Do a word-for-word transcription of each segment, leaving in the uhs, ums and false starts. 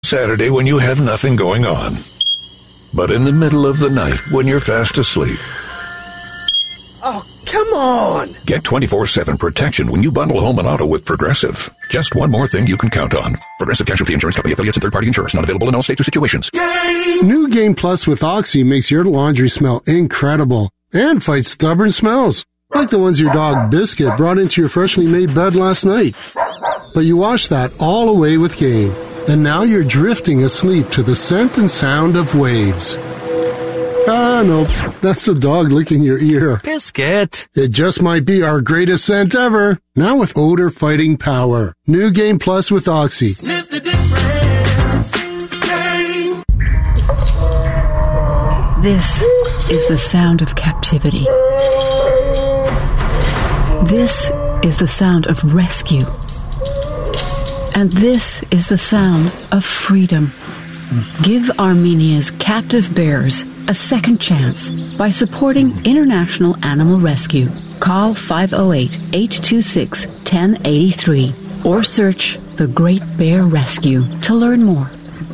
Saturday when you have nothing going on. But in the middle of the night when you're fast asleep. Oh, come on! Get twenty-four seven protection when you bundle home and auto with Progressive. Just one more thing you can count on. Progressive Casualty Insurance Company affiliates and third-party insurers. Not available in all states or situations. Game! New Game Plus with Oxy makes your laundry smell incredible and fights stubborn smells, like the ones your dog Biscuit brought into your freshly made bed last night. But you wash that all away with Game, and now you're drifting asleep to the scent and sound of waves. Ah, no, that's the dog licking your ear. Biscuit. It just might be our greatest scent ever. Now with odor-fighting power. New Game Plus with Oxy. Sniff the difference. Game. This is the sound of captivity. This is the sound of rescue. And this is the sound of freedom. Give Armenia's captive bears a second chance by supporting International Animal Rescue. Call five oh eight, eight two six, one oh eight three or search The Great Bear Rescue to learn more.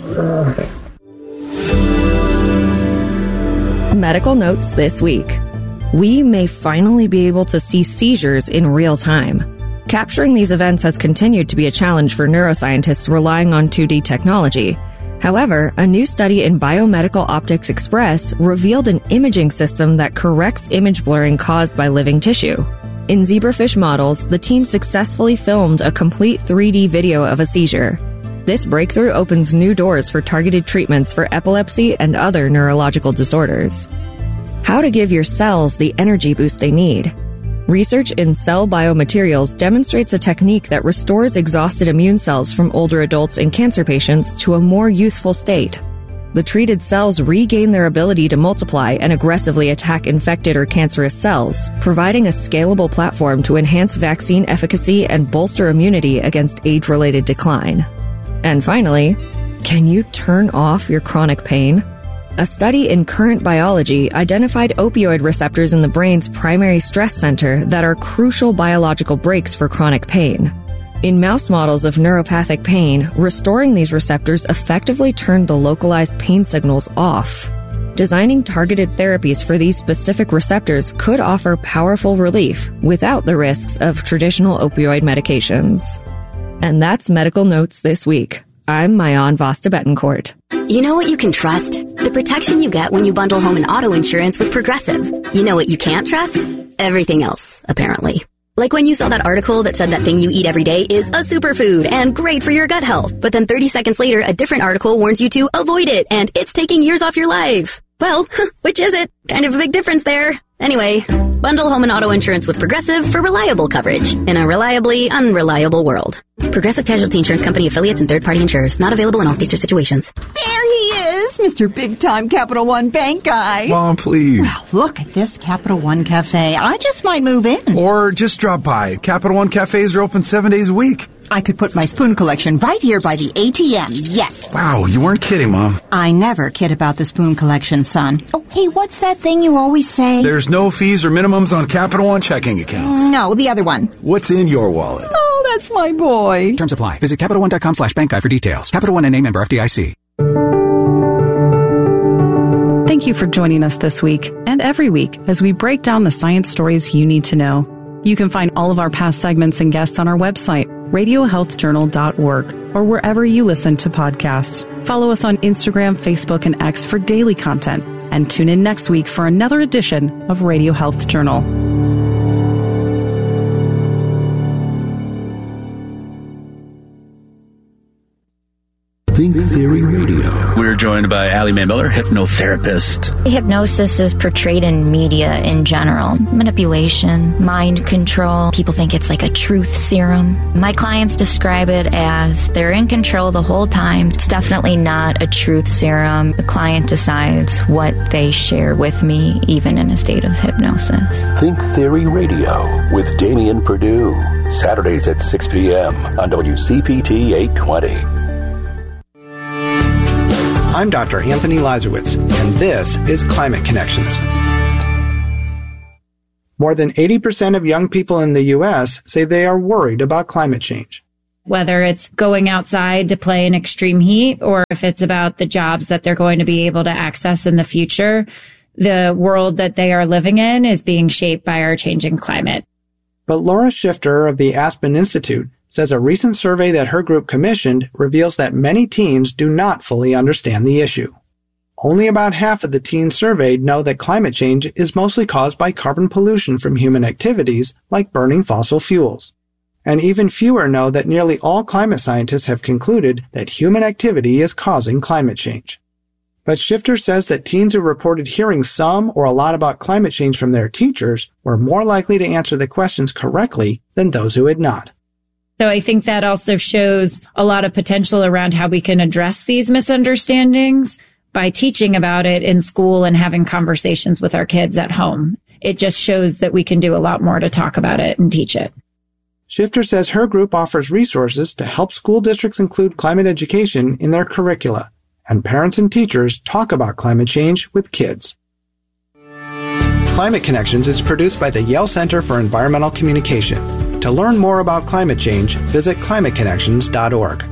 Medical notes this week. We may finally be able to see seizures in real time. Capturing these events has continued to be a challenge for neuroscientists relying on two D technology. However, a new study in Biomedical Optics Express revealed an imaging system that corrects image blurring caused by living tissue. In zebrafish models, the team successfully filmed a complete three D video of a seizure. This breakthrough opens new doors for targeted treatments for epilepsy and other neurological disorders. How to give your cells the energy boost they need. Research in cell biomaterials demonstrates a technique that restores exhausted immune cells from older adults and cancer patients to a more youthful state. The treated cells regain their ability to multiply and aggressively attack infected or cancerous cells, providing a scalable platform to enhance vaccine efficacy and bolster immunity against age-related decline. And finally, can you turn off your chronic pain? A study in Current Biology identified opioid receptors in the brain's primary stress center that are crucial biological breaks for chronic pain. In mouse models of neuropathic pain, restoring these receptors effectively turned the localized pain signals off. Designing targeted therapies for these specific receptors could offer powerful relief without the risks of traditional opioid medications. And that's Medical Notes this week. I'm Mayan Vasta Betancourt. You know what you can trust? The protection you get when you bundle home and auto insurance with Progressive. You know what you can't trust? Everything else, apparently. Like when you saw that article that said that thing you eat every day is a superfood and great for your gut health. But then thirty seconds later, a different article warns you to avoid it and it's taking years off your life. Well, which is it? Kind of a big difference there. Anyway, bundle home and auto insurance with Progressive for reliable coverage in a reliably unreliable world. Progressive Casualty Insurance Company affiliates and third-party insurers. Not available in all states or situations. There he is, Mister Big-Time Capital One Bank guy. Mom, please. Well, look at this Capital One Cafe. I just might move in. Or just drop by. Capital One Cafes are open seven days a week. I could put my spoon collection right here by the A T M, yes. Wow, you weren't kidding, Mom. I never kid about the spoon collection, son. Oh, hey, what's that thing you always say? There's no fees or minimums on Capital One checking accounts. No, the other one. What's in your wallet? Oh, that's my boy. Terms apply. Visit CapitalOne.com slash bank guide for details. Capital One N A member F D I C. Thank you for joining us this week and every week as we break down the science stories you need to know. You can find all of our past segments and guests on our website, radio health journal dot org, or wherever you listen to podcasts. Follow us on Instagram, Facebook, and X for daily content, and tune in next week for another edition of Radio Health Journal. Think Theory Radio. We're joined by Allie Mae Miller, hypnotherapist. Hypnosis is portrayed in media in general. Manipulation, mind control. People think it's like a truth serum. My clients describe it as they're in control the whole time. It's definitely not a truth serum. The client decides what they share with me, even in a state of hypnosis. Think Theory Radio with Damian Perdue. Saturdays at six p.m. on W C P T eight twenty. I'm Doctor Anthony Lazarowitz, and this is Climate Connections. More than eighty percent of young people in the U S say they are worried about climate change. whether it's going outside to play in extreme heat or if it's about the jobs that they're going to be able to access in the future. The world that they are living in is being shaped by our changing climate. But Laura Shifter of the Aspen Institute says a recent survey that her group commissioned reveals that many teens do not fully understand the issue. Only about half of the teens surveyed know that climate change is mostly caused by carbon pollution from human activities like burning fossil fuels. And even fewer know that nearly all climate scientists have concluded that human activity is causing climate change. But Shifter says that teens who reported hearing some or a lot about climate change from their teachers were more likely to answer the questions correctly than those who had not. So I think that also shows a lot of potential around how we can address these misunderstandings by teaching about it in school and having conversations with our kids at home. It just shows that we can do a lot more to talk about it and teach it. Shifter says her group offers resources to help school districts include climate education in their curricula, and parents and teachers talk about climate change with kids. Climate Connections is produced by the Yale Center for Environmental Communication. To learn more about climate change, visit climate connections dot org.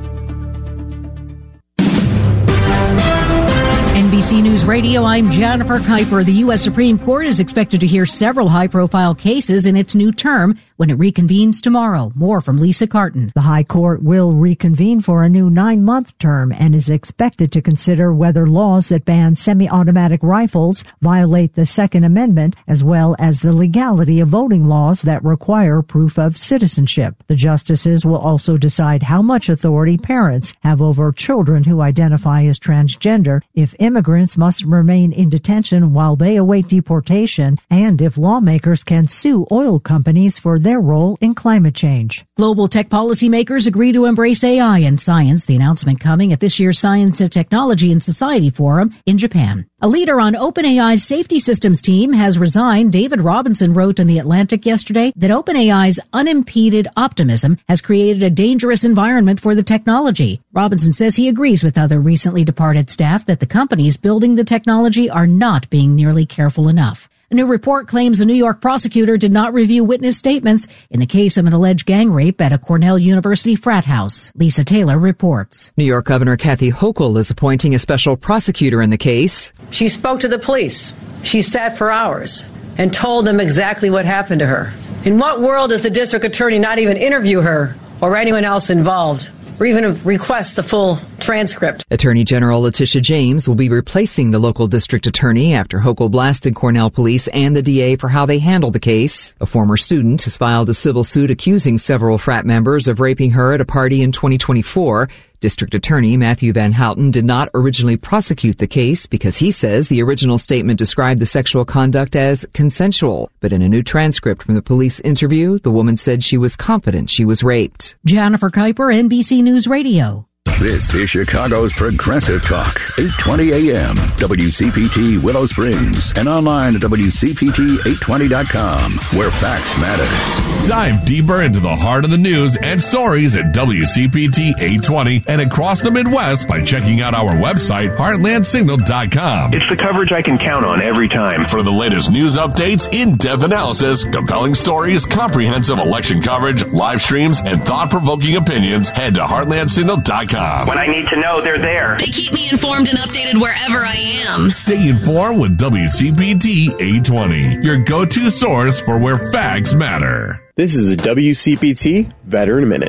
N B C News Radio, I'm Jennifer Kuiper. The U S Supreme Court is expected to hear several high-profile cases in its new term when it reconvenes tomorrow. More from Lisa Carton. The High Court will reconvene for a new nine-month term and is expected to consider whether laws that ban semi-automatic rifles violate the Second Amendment, as well as the legality of voting laws that require proof of citizenship. The justices will also decide how much authority parents have over children who identify as transgender, if immigrants must remain in detention while they await deportation, and if lawmakers can sue oil companies for their role in climate change. Global tech policymakers agree to embrace A I in science, the announcement coming at this year's Science and Technology and Society Forum in Japan. A leader on OpenAI's safety systems team has resigned. David Robinson wrote in The Atlantic yesterday that OpenAI's unimpeded optimism has created a dangerous environment for the technology. Robinson says he agrees with other recently departed staff that the companies building the technology are not being nearly careful enough. A new report claims a New York prosecutor did not review witness statements in the case of an alleged gang rape at a Cornell University frat house. Lisa Taylor reports. New York Governor Kathy Hochul is appointing a special prosecutor in the case. She spoke to the police. She sat for hours and told them exactly what happened to her. In what world does the district attorney not even interview her or anyone else involved, or even request the full transcript? Attorney General Letitia James will be replacing the local district attorney after Hochul blasted Cornell police and the D A for how they handled the case. A former student has filed a civil suit accusing several frat members of raping her at a party in twenty twenty-four. District Attorney Matthew Van Houten did not originally prosecute the case because he says the original statement described the sexual conduct as consensual. But in a new transcript from the police interview, the woman said she was confident she was raped. Jennifer Kuiper, N B C News Radio. This is Chicago's Progressive Talk, eight twenty A M, W C P T Willow Springs, and online at W C P T eight twenty dot com, where facts matter. Dive deeper into the heart of the news and stories at W C P T eight twenty and across the Midwest by checking out our website, heartland signal dot com. It's the coverage I can count on every time. For the latest news updates, in-depth analysis, compelling stories, comprehensive election coverage, live streams, and thought-provoking opinions, head to heartland signal dot com. When I need to know, they're there. They keep me informed and updated wherever I am. Stay informed with W C P T eight twenty, your go-to source for where facts matter. This is a W C P T Veteran Minute.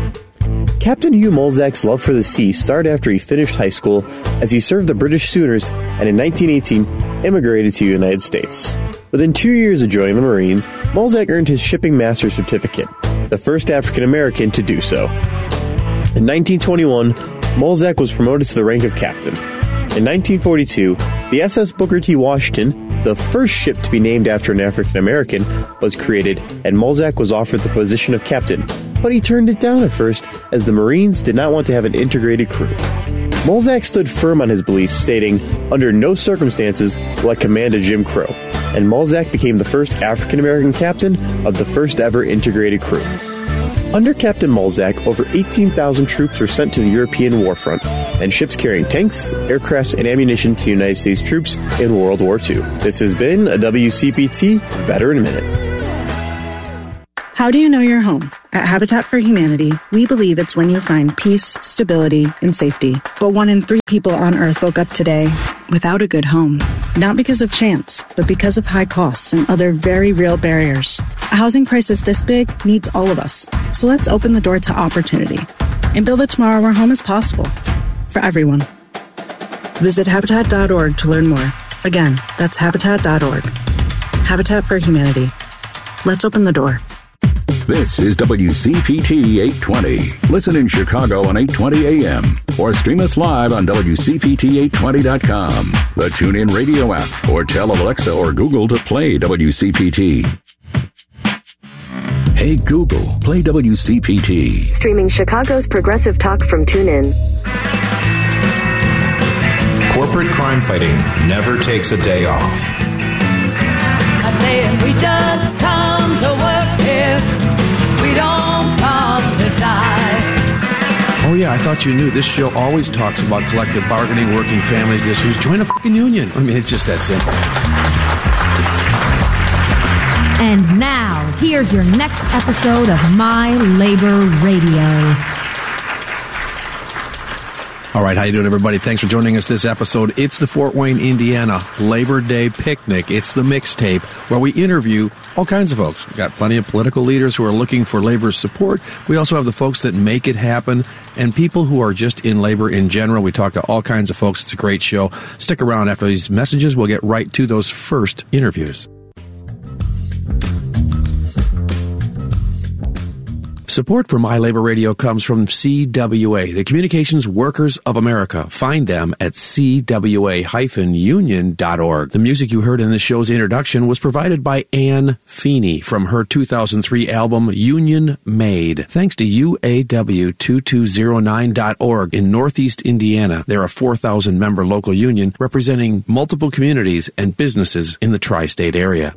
Captain Hugh Mulzack's love for the sea started after he finished high school, as he served the British Sooners and in nineteen eighteen immigrated to the United States. Within two years of joining the Marines, Mulzack earned his Shipping Master Certificate, the first African American to do so. In nineteen twenty-one, Mulzack was promoted to the rank of captain. In nineteen forty-two, the S S Booker T. Washington, the first ship to be named after an African American, was created, and Mulzack was offered the position of captain, but he turned it down at first as the Marines did not want to have an integrated crew. Mulzack stood firm on his beliefs, stating, "Under no circumstances will I command a Jim Crow," and Mulzack became the first African American captain of the first ever integrated crew. Under Captain Mulzack, over eighteen thousand troops were sent to the European war front, and ships carrying tanks, aircrafts, and ammunition to United States troops in World War Two. This has been a W C P T Veteran Minute. How do you know your home? At Habitat for Humanity, we believe it's when you find peace, stability, and safety. But one in three people on Earth woke up today without a good home. Not because of chance, but because of high costs and other very real barriers. A housing crisis this big needs all of us. So let's open the door to opportunity and build a tomorrow where home is possible for everyone. Visit Habitat dot org to learn more. Again, that's Habitat dot org. Habitat for Humanity. Let's open the door. This is W C P T eight twenty. Listen in Chicago on eight twenty A M or stream us live on W C P T eight twenty dot com, the TuneIn Radio app, or tell Alexa or Google to play W C P T. Hey Google, play W C P T. Streaming Chicago's progressive talk from TuneIn. Corporate crime fighting never takes a day off. I say we just come to work here. We don't come to die. Oh yeah, I thought you knew. This show always talks about collective bargaining, working families issues. Join a fucking union. I mean, it's just that simple. And now, here's your next episode of My Labor Radio. All right, how you doing, everybody? Thanks for joining us this episode. It's the Fort Wayne, Indiana Labor Day Picnic. It's the mixtape where we interview all kinds of folks. We've got plenty of political leaders who are looking for labor's support. We also have the folks that make it happen and people who are just in labor in general. We talk to all kinds of folks. It's a great show. Stick around after these messages. We'll get right to those first interviews. Support for My Labor Radio comes from C W A, the Communications Workers of America. Find them at c w a dash union dot org. The music you heard in this show's introduction was provided by Anne Feeney from her two thousand three album Union Made. Thanks to U A W two two zero nine dot org in Northeast Indiana. They're a four thousand member local union representing multiple communities and businesses in the tri-state area.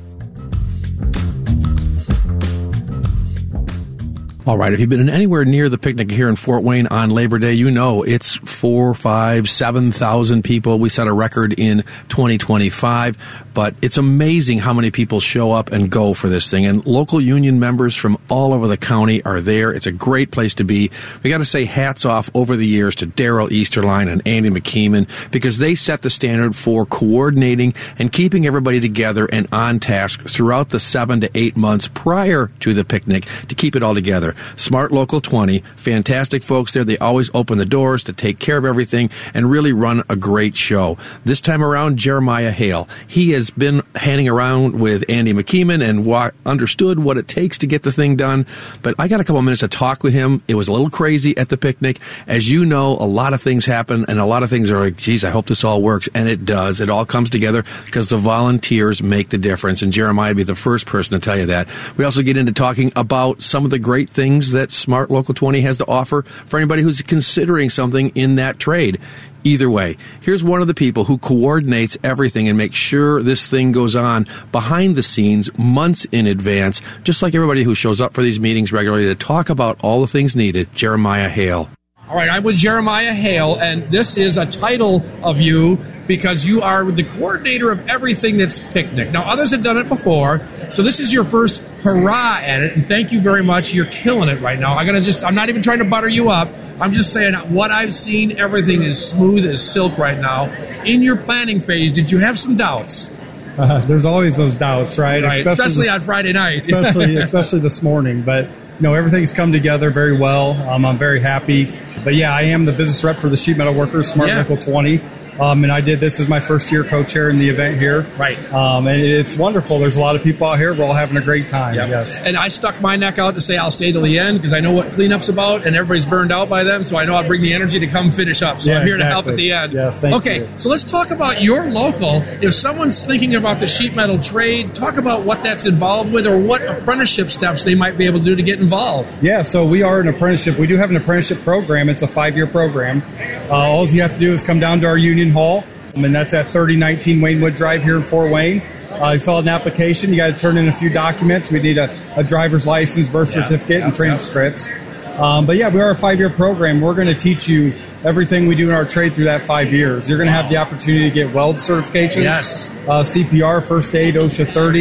All right, if you've been anywhere near the picnic here in Fort Wayne on Labor Day, you know it's four, five, seven thousand people. We set a record in twenty twenty-five, but it's amazing how many people show up and go for this thing. And local union members from all over the county are there. It's a great place to be. We got to say hats off over the years to Daryl Easterline and Andy McKeeman because they set the standard for coordinating and keeping everybody together and on task throughout the seven to eight months prior to the picnic to keep it all together. Smart Local twenty, fantastic folks there. They always open the doors to take care of everything and really run a great show. This time around, Jeremiah Hale. He has been hanging around with Andy McKeeman and wa- understood what it takes to get the thing done. But I got a couple of minutes to talk with him. It was a little crazy at the picnic. As you know, a lot of things happen and a lot of things are like, geez, I hope this all works. And it does. It all comes together because the volunteers make the difference. And Jeremiah would be the first person to tell you that. We also get into talking about some of the great things things that Smart Local twenty has to offer for anybody who's considering something in that trade. Either way, here's one of the people who coordinates everything and makes sure this thing goes on behind the scenes months in advance, just like everybody who shows up for these meetings regularly to talk about all the things needed. Jeremiah Hale. All right, I'm with Jeremiah Hale, and this is a title of you because you are the coordinator of everything that's picnic. Now, others have done it before, so this is your first hurrah at it, and thank you very much. You're killing it right now. I'm gonna just, I'm not even trying to butter you up. I'm just saying what I've seen, everything is smooth as silk right now. In your planning phase, did you have some doubts? Uh, there's always those doubts, right? Right, especially, especially this, on Friday night. especially, especially this morning, but you know, everything's come together very well. Um, I'm very happy. But yeah, I am the business rep for the Sheet Metal Workers, Smart yeah. Local twenty. Um, and I did, this is my first year co-chairing the event here. Right. Um, and it's wonderful. There's a lot of people out here. We're all having a great time. Yep. Yes. And I stuck my neck out to say I'll stay till the end because I know what cleanup's about and everybody's burned out by then. So I know I'll bring the energy to come finish up. So yeah, I'm here exactly. to help at the end. Yes, thank okay. you. So let's talk about your local. If someone's thinking about the sheet metal trade, talk about what that's involved with or what apprenticeship steps they might be able to do to get involved. Yeah. So we are an apprenticeship. We do have an apprenticeship program. It's a five-year program. Uh, all you have to do is come down to our union hall. And that's at thirty nineteen Waynewood Drive here in Fort Wayne. Uh, you fill out an application. You got to turn in a few documents. We need a, a driver's license, birth yeah, certificate, yeah, and transcripts. Yeah. Um, but yeah, we are a five-year program. We're going to teach you everything we do in our trade through that five years. You're going to have the opportunity to get weld certifications, yes, uh, C P R, first aid, OSHA thirty.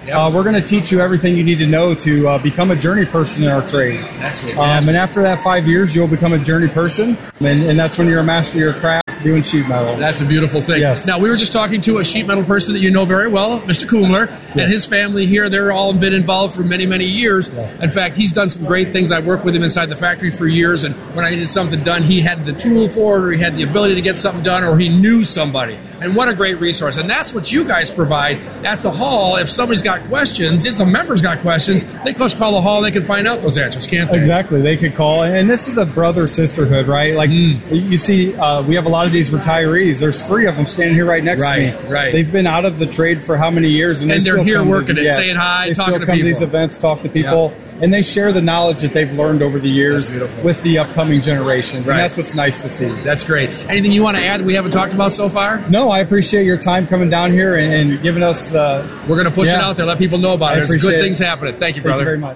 Yep. Uh, we're going to teach you everything you need to know to uh, become a journey person in our trade. That's fantastic. Um, and after that five years, you'll become a journey person, and, and that's when you're a master of your craft doing sheet metal. That's a beautiful thing. Yes. Now, we were just talking to a sheet metal person that you know very well, Mister Kumler, yes. and his family here. They're all been involved for many, many years. Yes. In fact, he's done some great things. I've worked with him inside the factory for years, and when I needed something done, he had the tool for it, or he had the ability to get something done, or he knew somebody. And what a great resource. And that's what you guys provide at the hall. If somebody's got questions, if some members got questions, they can just call the hall and they can find out those answers, can't they? Exactly. They could call. And this is a brother sisterhood, right? Like mm. you see, uh, we have a lot of these retirees. There's three of them standing here right next right, to me. Right. They've been out of the trade for how many years? And, and they they're still here come working to, it, yeah, saying hi, they talking still to come people. to these events, talk to people. Yeah. And they share the knowledge that they've learned over the years with the upcoming generations. Right. And that's what's nice to see. That's great. Anything you want to add we haven't talked about so far? No, I appreciate your time coming down here and, and giving us the... We're going to push yeah. it out there, let people know about I it. There's good it. things happening. Thank you, brother. Thank you very much.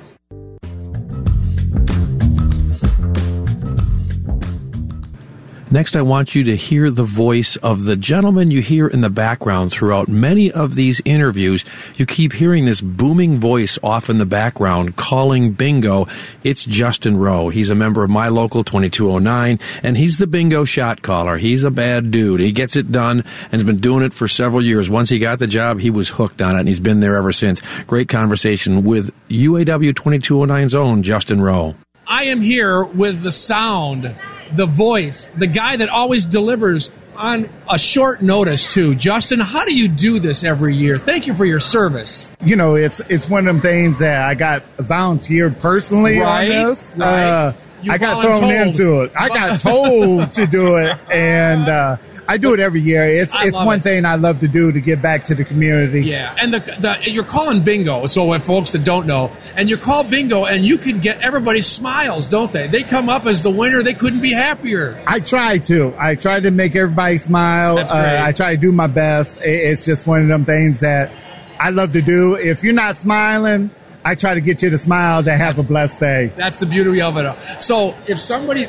Next, I want you to hear the voice of the gentleman you hear in the background throughout many of these interviews. You keep hearing this booming voice off in the background calling bingo. It's Justin Rowe. He's a member of My Local twenty-two oh nine, and he's the bingo shot caller. He's a bad dude. He gets it done and has been doing it for several years. Once he got the job, he was hooked on it, and he's been there ever since. Great conversation with U A W twenty-two oh nine's own Justin Rowe. I am here with the sound, the voice, the guy that always delivers on a short notice, too. Justin, how do you do this every year? Thank you for your service. You know, it's it's one of them things that I got volunteered personally right, on this. Right. Uh, You I got voluntold. thrown into it. I got told to do it, and uh, I do it every year. It's I it's love one it. thing I love to do to give back to the community. Yeah, and the, the you're calling bingo, so if folks that don't know, and you call bingo, and you can get everybody's smiles, don't they? They come up as the winner. They couldn't be happier. I try to. I try to make everybody smile. That's Uh, great. I try to do my best. It- It's just one of them things that I love to do. If you're not smiling, I try to get you to smile to have a blessed day. That's the beauty of it. So if somebody...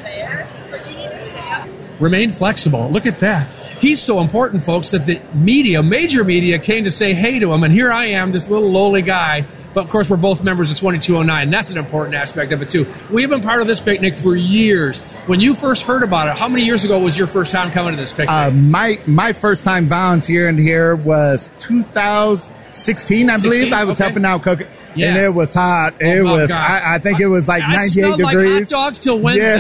Remain flexible. Look at that. He's so important, folks, that the media, major media, came to say hey to him, and here I am, this little lowly guy. But, of course, we're both members of twenty-two oh nine. That's an important aspect of it, too. We've been part of this picnic for years. When you first heard about it, how many years ago was your first time coming to this picnic? Uh, my my first time volunteering here was two thousand sixteen, I believe. I was Okay. helping out cooking, Yeah. and it was hot. It my was. gosh. I, I think it was like I ninety-eight smelled degrees. like hot dogs till Wednesday.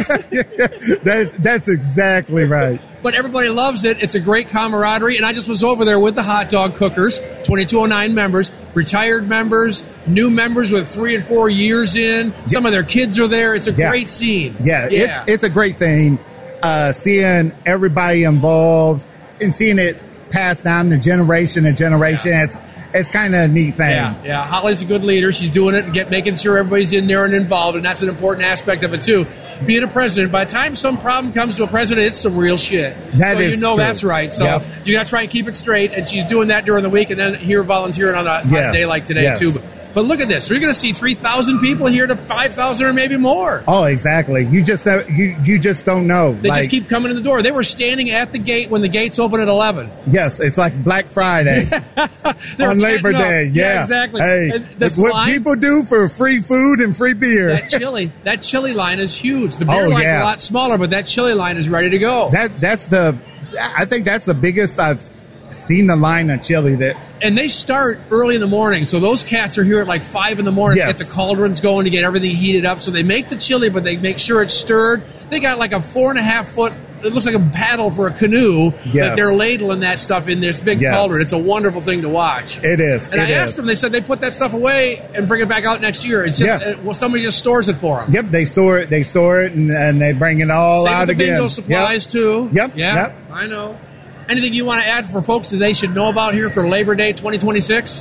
Yeah. that's that's exactly right. But everybody loves it. It's a great camaraderie. And I just was over there with the hot dog cookers, twenty-two oh nine members, retired members, new members with three and four years in. Some of their kids are there. It's a Yeah. great scene. Yeah, it's it's a great thing. Uh, seeing everybody involved and seeing it passed down to generation to generation. It's it's kind of a neat thing. Yeah, yeah. Holly's a good leader. She's doing it and get, making sure everybody's in there and involved, and that's an important aspect of it, too. Being a president, by the time some problem comes to a president, it's some real shit. That so is you know true. that's right. So Yep. you got to try and keep it straight, and she's doing that during the week and then here volunteering on a, on a Yes. Uh, day like today, Yes. too. But, but look at this. You're going to see three thousand people here to five thousand or maybe more. Oh, exactly. You just don't- you you just don't know. They Like, just keep coming in the door. They were standing at the gate when the gates open at eleven. Yes, it's like Black Friday They're on Labor tenting up. Day. Yeah, Yeah, exactly. Hey, And the what slime- people do for free food and free beer. That chili, that chili line is huge. The beer Oh, line's yeah. a lot smaller, but that chili line is ready to go. That that's the. I think that's the biggest I've seen the line of chili that. And they start early in the morning, so those cats are here at like five in the morning Yes. to get the cauldrons going to get everything heated up. So they make the chili, but they make sure it's stirred. They got like a four and a half foot. It looks like a paddle for a canoe Yes. that they're ladling that stuff in this big Yes. cauldron. It's a wonderful thing to watch. It is. And it I asked is. them, they said they put that stuff away and bring it back out next year. It's just Yeah. uh, well, somebody just stores it for them. Yep, they store it. They store it, and, and they bring it all Same out with the again. bingo supplies Yep. too. Yep. Yeah, Yep. I know. Anything you want to add for folks that they should know about here for Labor Day twenty twenty-six?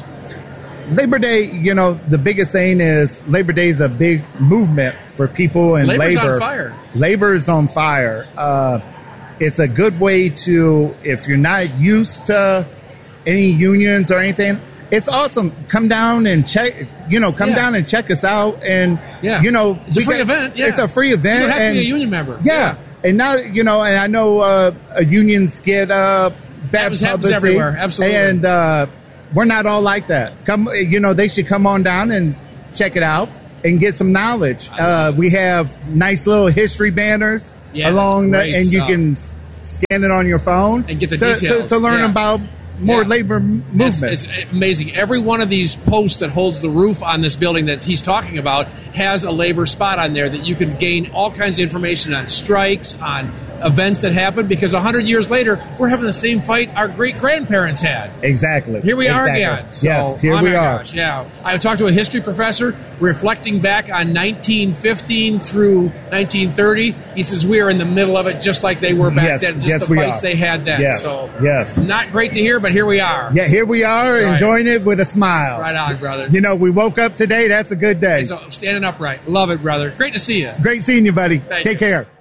Labor Day, you know, the biggest thing is Labor Day is a big movement for people and Labor's labor. on fire. Labor is on fire. Uh, it's a good way to, if you're not used to any unions or anything, it's awesome. Come down and check, you know, come Yeah. down and check us out. And, Yeah. you know, It's a we free got- event, yeah. It's a free event. You don't have and, to be a union member. Yeah. And now, you know, and I know uh, uh, unions get uh, bad Happens- happens publicity. everywhere. Absolutely. And, uh, we're not all like that. Come, you know, they should come on down and check it out and get some knowledge. Uh, we have nice little history banners Yeah, along the, that's great and you stuff. can s- scan it on your phone And get the to, details. to, to learn Yeah. about more Yeah. labor m- It's, movement. it's amazing. Every one of these posts that holds the roof on this building that he's talking about has a labor spot on there that you can gain all kinds of information on strikes, on events that happen, because one hundred years later, we're having the same fight our great-grandparents had. Exactly. Here we are Exactly. again. So, Yes, here oh we my are. Gosh, yeah. I talked to a history professor reflecting back on nineteen fifteen through nineteen thirty. He says we are in the middle of it just like they were back Yes, then, just yes, the we fights are. they had then. Yes, So yes. not great to hear, but here we are. Yeah, here we are Right. enjoying it with a smile. Right on, brother. You know, we woke up today. That's a good day. So, standing upright. Love it, brother. Great to see you. Great seeing you, buddy. Thank Take you. care.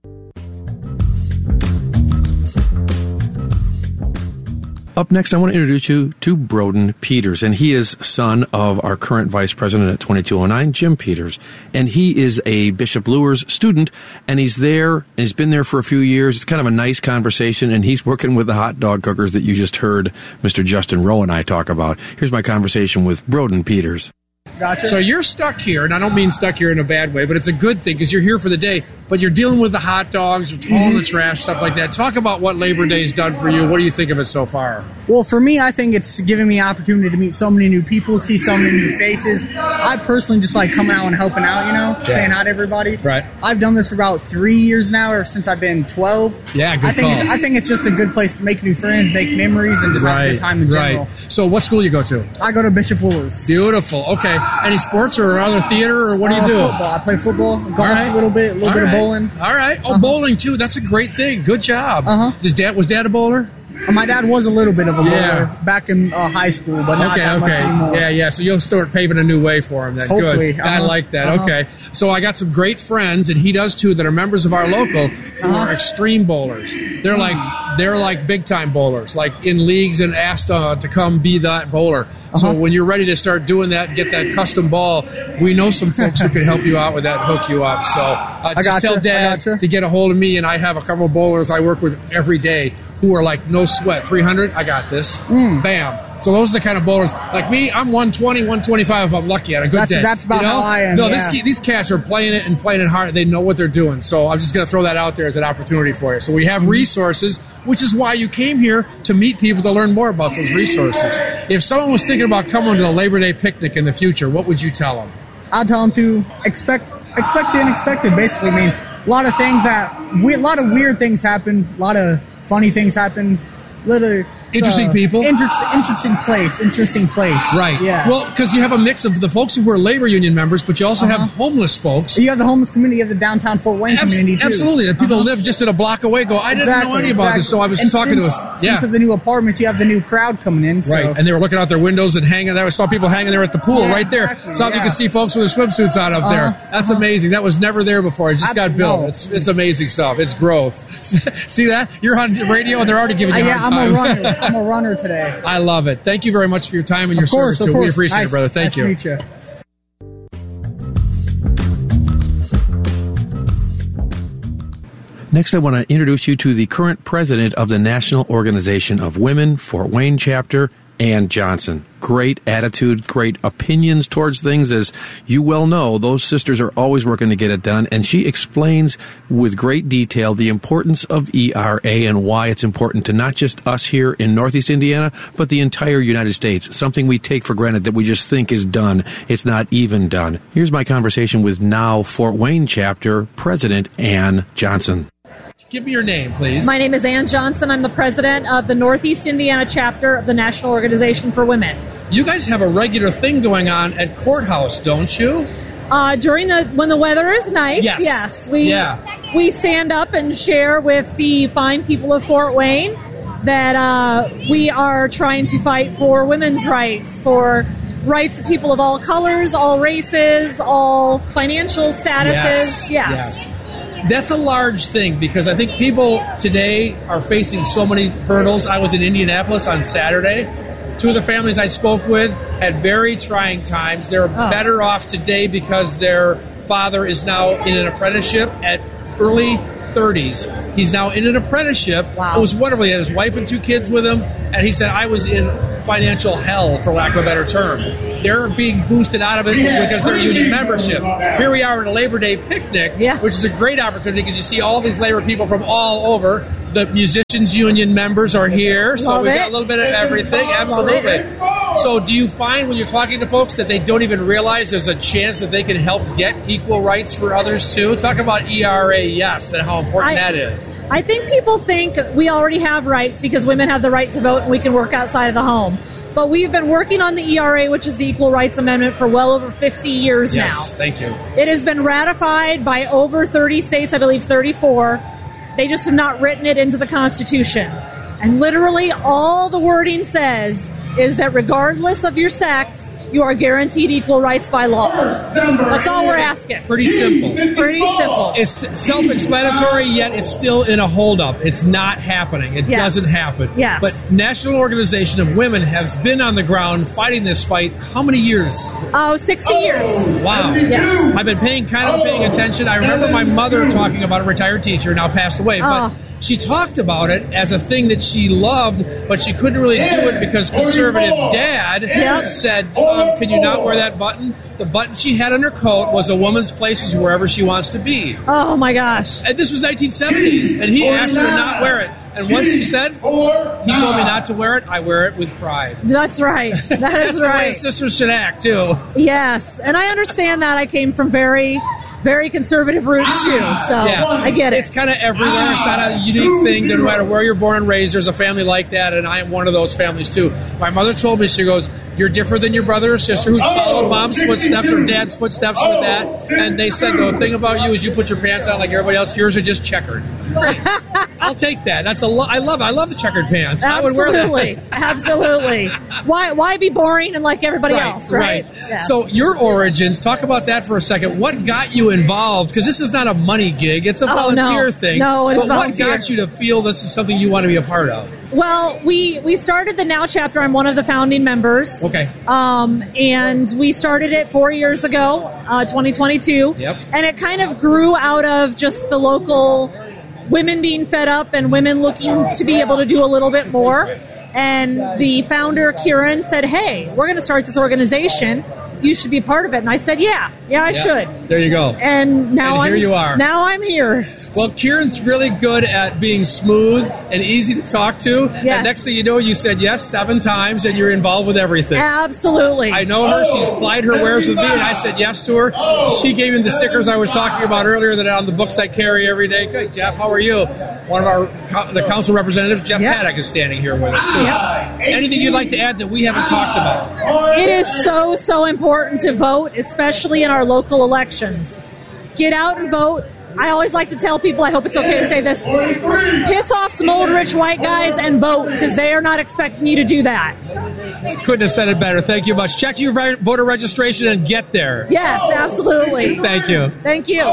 Up next, I want to introduce you to Broden Peters, and he is son of our current vice president at twenty-two oh nine, Jim Peters. And he is a Bishop Luers student, and he's there, and he's been there for a few years. It's kind of a nice conversation, and he's working with the hot dog cookers that you just heard Mister Justin Rowe and I talk about. Here's my conversation with Broden Peters. Gotcha. So you're stuck here, and I don't mean stuck here in a bad way, but it's a good thing because you're here for the day, but you're dealing with the hot dogs, you're hauling the trash, stuff like that. Talk about what Labor Day's done for you. What do you think of it so far? Well, for me, I think it's given me an opportunity to meet so many new people, see so many new faces. I personally just like coming out and helping out, you know, Yeah. saying hi to everybody. Right. I've done this for about three years now, or since I've been twelve. Yeah, good I think call. It's, I think it's just a good place to make new friends, make memories, and just have a good time in general. Right. So what school you go to? I go to Bishop Luers. Beautiful. Okay. Any sports or other theater, or what do you Uh, do? Football. I play football, golf All right. a little bit, a little All bit right. of bowling. All right. Oh, bowling too. That's a great thing. Good job. Uh huh. Does dad was dad a bowler? My dad was a little bit of a bowler Yeah. back in uh, high school, but not okay, that okay. much anymore. Yeah, yeah. So you'll start paving a new way for him then. Hopefully. Good. I Uh-huh. like that. Uh-huh. Okay. So I got some great friends, and he does too, that are members of our local who Uh-huh. are extreme bowlers. They're like they're like big time bowlers, like in leagues and asked uh, to come be that bowler. So Uh-huh. when you're ready to start doing that and get that custom ball, we know some folks who can help you out with that, hook you up. So uh, I just gotcha. tell I Dad gotcha. to get a hold of me, and I have a couple of bowlers I work with every day who are like no sweat. three hundred, I got this. Mm. Bam. So those are the kind of bowlers. Like me, I'm one twenty, one twenty-five if I'm lucky on a good That's- day. that's about you know? how I am, No, yeah. this, these cats are playing it and playing it hard. They know what they're doing. So I'm just going to throw that out there as an opportunity for you. So we have Mm-hmm. resources, which is why you came here to meet people to learn more about those resources. If someone was thinking about coming to a Labor Day picnic in the future, what would you tell them? I'll tell them to expect expect the unexpected. Basically, I mean, a lot of things that we, a lot of weird things happen, a lot of funny things happen. Little Interesting uh, people. Inter- interesting place. Interesting place. Right. Yeah. Well, because you have a mix of the folks who are labor union members, but you also have homeless folks. You have the homeless community. You have the downtown Fort Wayne Abs- community too. Absolutely. The people Uh-huh. who live just at a block away go, I didn't know Exactly, any about this, so I was and talking since, to us. Yeah. Since of the new apartments, you have the new crowd coming in. So. Right, and they were looking out their windows and hanging there. I saw people hanging there at the pool Yeah, right there. exactly, Saw if you yeah. could see folks with their swimsuits on up there. Uh-huh, That's amazing. That was never there before. It just got Absolutely. built. No. It's it's amazing stuff. It's growth. See that? You're on radio and they're already giving Uh, you a yeah, hard I'm time. a runner. I'm a runner today. I love it. Thank you very much for your time and your Of course, service of too. We course. appreciate Nice- it, brother. Thank nice you. to meet you. Next, I want to introduce you to the current president of the National Organization of Women, Fort Wayne Chapter, Ann Johnson. Great attitude, great opinions towards things. As you well know, those sisters are always working to get it done, and she explains with great detail the importance of E R A and why it's important to not just us here in Northeast Indiana, but the entire United States. Something we take for granted that we just think is done. It's not even done. Here's my conversation with now Fort Wayne Chapter President Ann Johnson. Give me your name, please. My name is Ann Johnson. I'm the president of the Northeast Indiana chapter of the National Organization for Women. You guys have a regular thing going on at Courthouse, don't you? Uh, during the when the weather is nice, Yes. yes, we Yeah. we stand up and share with the fine people of Fort Wayne that uh, we are trying to fight for women's rights, for rights of people of all colors, all races, all financial statuses. Yes. yes. That's a large thing because I think people today are facing so many hurdles. I was in Indianapolis on Saturday. Two of the families I spoke with had very trying times. They're Oh. better off today because their father is now in an apprenticeship at early thirties. He's now in an apprenticeship. Wow. It was wonderful. He had his wife and two kids with him, and he said, I was in financial hell, for lack of a better term. They're being boosted out of it because they're union membership. Here we are at a Labor Day picnic, yeah. which is a great opportunity because you see all these labor people from all over. The musicians union members are here, so Love we've it. got a little bit of everything. Absolutely. So do you find when you're talking to folks that they don't even realize there's a chance that they can help get equal rights for others too? Talk about E R A yes and how important I, that is. I think people think we already have rights because women have the right to vote and we can work outside of the home. But we've been working on the E R A, which is the Equal Rights Amendment, for well over fifty years yes, now. Yes, thank you. It has been ratified by over thirty states, I believe thirty-four. They just have not written it into the Constitution. And literally all the wording says is that regardless of your sex, you are guaranteed equal rights by law. That's all we're asking. Pretty simple. Pretty simple. It's self-explanatory, yet it's still in a holdup. It's not happening. It Yes. doesn't happen. Yes. But National Organization of Women has been on the ground fighting this fight how many years? Oh, sixty years. Wow. Yes. I've been paying kind of paying attention. I remember my mother talking about a retired teacher, now passed away, but Oh. she talked about it as a thing that she loved, but she couldn't really do it because conservative dad Yep. said, um, can you not wear that button? The button she had on her coat was a woman's place is wherever she wants to be. Oh, my gosh. And this was nineteen seventies, and he asked her to not wear it. And once he said, he told me not to wear it, I wear it with pride. That's right. That That's is the way right. sisters should act, too. Yes. And I understand that. I came from very, very conservative roots, too. So I get it. It's kind of everywhere. It's not a unique thing. No matter where you're born and raised, there's a family like that, and I am one of those families, too. My mother told me, she goes, you're different than your brother or sister who followed mom's footsteps or dad's footsteps with that. And they said, the thing about you is you put your pants on like everybody else. Yours are just checkered. Great. I'll take that. That's a lo- I love it. I love the checkered pants. I would wear Absolutely. that. Absolutely. Why why be boring and like everybody Right, else, right? right. Yeah. So your origins, talk about that for a second. What got you involved? Because this is not a money gig. It's a Oh, no. volunteer thing. No, it's but volunteer. what got you to feel this is something you want to be a part of? Well, we, we started the Now chapter. I'm one of the founding members. Okay. Um, and we started it four years ago, uh, twenty twenty-two. Yep. And it kind of grew out of just the local women being fed up and women looking to be able to do a little bit more. And the founder, Kieran, said, hey, we're going to start this organization. You should be part of it. And I said, yeah, yeah, I Yeah. should. There you go. And now And here I'm, you are. Now I'm here. Well, Kieran's really good at being smooth and easy to talk to. Yes. And next thing you know, you said yes seven times and you're involved with everything. Absolutely. I know her. She's plied her wares with me, and I said yes to her. She gave me the stickers I was talking about earlier that are on the books I carry every day. Good, Jeff. How are you? One of our co- the council representatives, Jeff Yep. Paddock, is standing here with us too. Yep. Anything you'd like to add that we haven't talked about? It is so, so important to vote, especially in our local elections. Get out and vote. I always like to tell people, I hope it's okay to say this, piss off some old rich white guys and vote, because they are not expecting you to do that. Couldn't have said it better. Thank you much. Check your re- voter registration and get there. Yes, absolutely. Thank you. Thank you.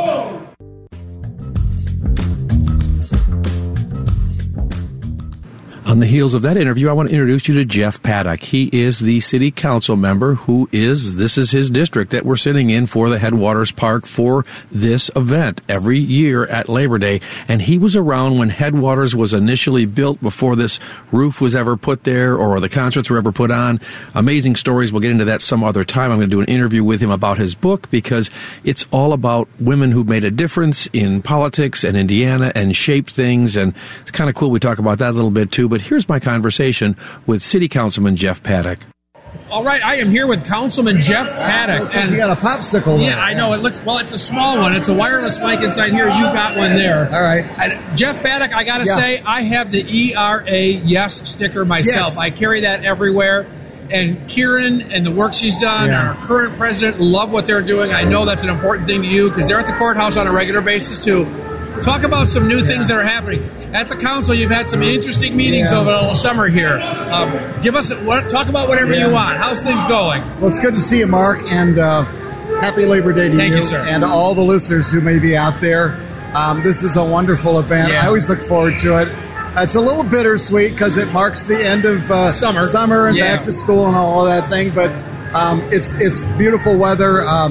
On the heels of that interview, I want to introduce you to Jeff Paddock. He is the city council member who is, this is his district that we're sitting in for the Headwaters Park for this event every year at Labor Day. And he was around when Headwaters was initially built before this roof was ever put there or the concerts were ever put on. Amazing stories. We'll get into that some other time. I'm going to do an interview with him about his book because it's all about women who made a difference in politics and Indiana and shaped things. And it's kind of cool. We talk about that a little bit too. But here's my conversation with City Councilman Jeff Paddock. All right, I am here with Councilman Jeff Paddock. And you got a popsicle there. Yeah, I know. It looks, well, it's a small one. It's a wireless mic inside here. You got one there. All right. And Jeff Paddock, I got to Yeah. say, I have the E R A Yes sticker myself. Yes. I carry that everywhere. And Kieran and the work she's done, Yeah. and our current president, love what they're doing. I know that's an important thing to you because they're at the courthouse on a regular basis, too. Talk about some new things that are happening. At the council, you've had some interesting meetings Yeah. over the summer here. Um, give us, what, talk about whatever Yeah. you want. How's things going? Well, it's good to see you, Mark, and uh, happy Labor Day to Thank you, you, sir. and all the listeners who may be out there. Um, this is a wonderful event. Yeah. I always look forward to it. It's a little bittersweet because it marks the end of uh, Summer. summer and Yeah. back to school and all of that thing. But um, it's it's beautiful weather. Um,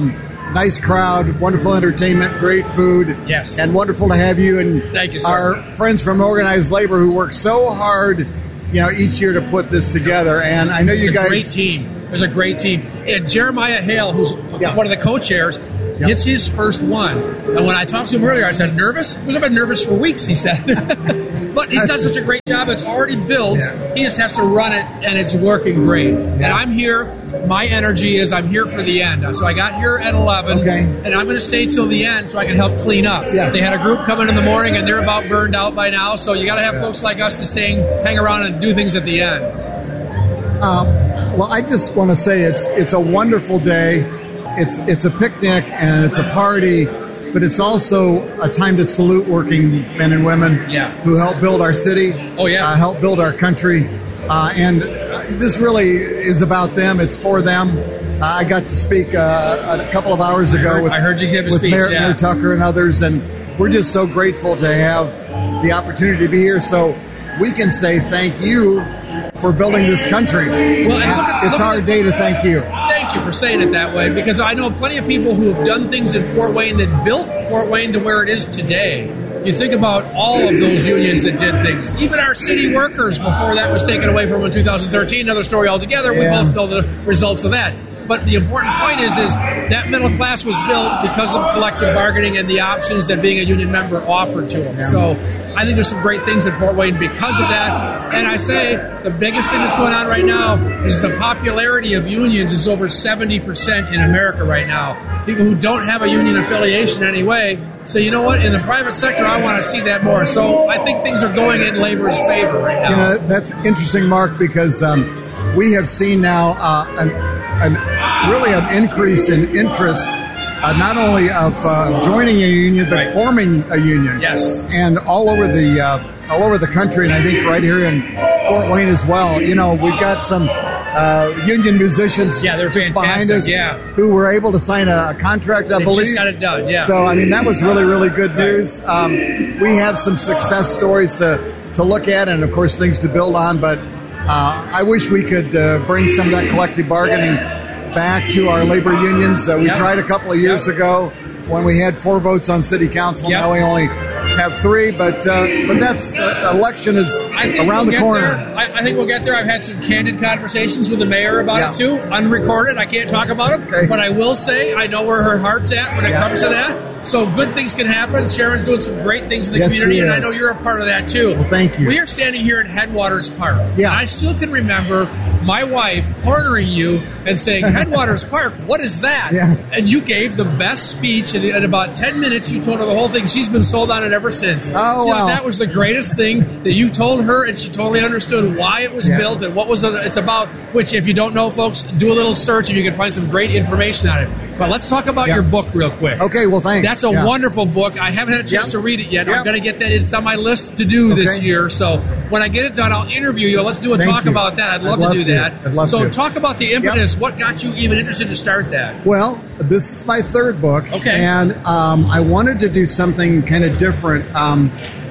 nice crowd, wonderful entertainment, great food. Yes. And wonderful to have you and Thank you, sir. our friends from Organized Labor who work so hard, you know, each year to put this together. And I know It's you a guys. great team. It was a great team. And Jeremiah Hale, who's Yeah. one of the co-chairs, Yeah. gets his first one. And when I talked to him earlier, I said, nervous? Because I've been nervous for weeks, he said. But he's done such a great job. It's already built. Yeah. He just has to run it, and it's working great. And I'm here. My energy is I'm here for the end. So I got here at eleven, Okay. and I'm going to stay till the end so I can help clean up. Yes. They had a group come in in the morning, and they're about burned out by now. So you got to have folks like us to stay, hang around, and do things at the end. Um, well, I just want to say it's it's a wonderful day. It's it's a picnic and it's a party, but it's also a time to salute working men and women Yeah. who help build our city. Oh, yeah. uh, help build our country, uh, and this really is about them. It's for them. Uh, I got to speak uh, a couple of hours ago I heard, with I heard you give a with speech. Mayor, yeah. Mayor Tucker and others, and we're just so grateful to have the opportunity to be here. So we can say thank you for building this country. Well, and look at- it's look our at- day to thank you. Thank you for saying it that way, because I know plenty of people who have done things in Fort Wayne that built Fort Wayne to where it is today. You think about all of those unions that did things. Even our city workers, before that was taken away from them in two thousand thirteen, another story altogether. We Yeah. both know the results of that. But the important point is, is that middle class was built because of collective bargaining and the options that being a union member offered to them. Yeah. So I think there's some great things in Fort Wayne because of that. And I say the biggest thing that's going on right now is the popularity of unions is over seventy percent in America right now. People who don't have a union affiliation anyway say, you know what, in the private sector, I want to see that more. So I think things are going in labor's favor right now. You know, that's interesting, Mark, because um, we have seen now uh, an, an really an increase in interest, uh, not only of uh, joining a union, but Right. forming a union. Yes. And all over the uh, all over the country, and I think right here in Fort Wayne as well. You know, we've got some uh, union musicians Yeah, they're just behind fantastic, us yeah. who were able to sign a, a contract, I They believe. just got it done, yeah. So, I mean, that was really, really good news. Um, we have some success stories to, to look at and, of course, things to build on. But uh, I wish we could uh, bring some of that collective bargaining back to our labor unions. Uh, we Yep. tried a couple of years Yep. ago when we had four votes on city council. Yep. Now we only have three. But uh, but that's uh, election is I think around we'll the get corner. there. I, I think we'll get there. I've had some candid conversations with the mayor about Yeah. it too, unrecorded. I can't talk about it, Okay. but I will say I know where her heart's at when it Yeah. comes to that. So good things can happen. Sharon's doing some great things in the Yes, community, she and I is. know you're a part of that too. Well, thank you. We are standing here at Headwaters Park. Yeah. And I still can remember my wife cornering you and saying, Headwaters Park, what is that? Yeah. And you gave the best speech, and in about ten minutes, you told her the whole thing. She's been sold on it ever since. Oh, She thought wow. that was the greatest thing that you told her, and she totally understood why it was Yeah. built and what was it, it's about. Which, if you don't know, folks, do a little search and you can find some great information on it. But let's talk about Yeah. your book real quick. Okay, well, thanks. That's a Yeah. wonderful book. I haven't had a chance Yep. to read it yet. Yep. I'm going to get that. It's on my list to do this Okay. year. So when I get it done, I'll interview you. Let's do a Thank talk you. about that. I'd I'd love, love to do to. that. I'd love so to. talk about the impetus. What got you even interested to start that? Well, this is my third book. Okay. And um, I wanted to do something kind of different. Um,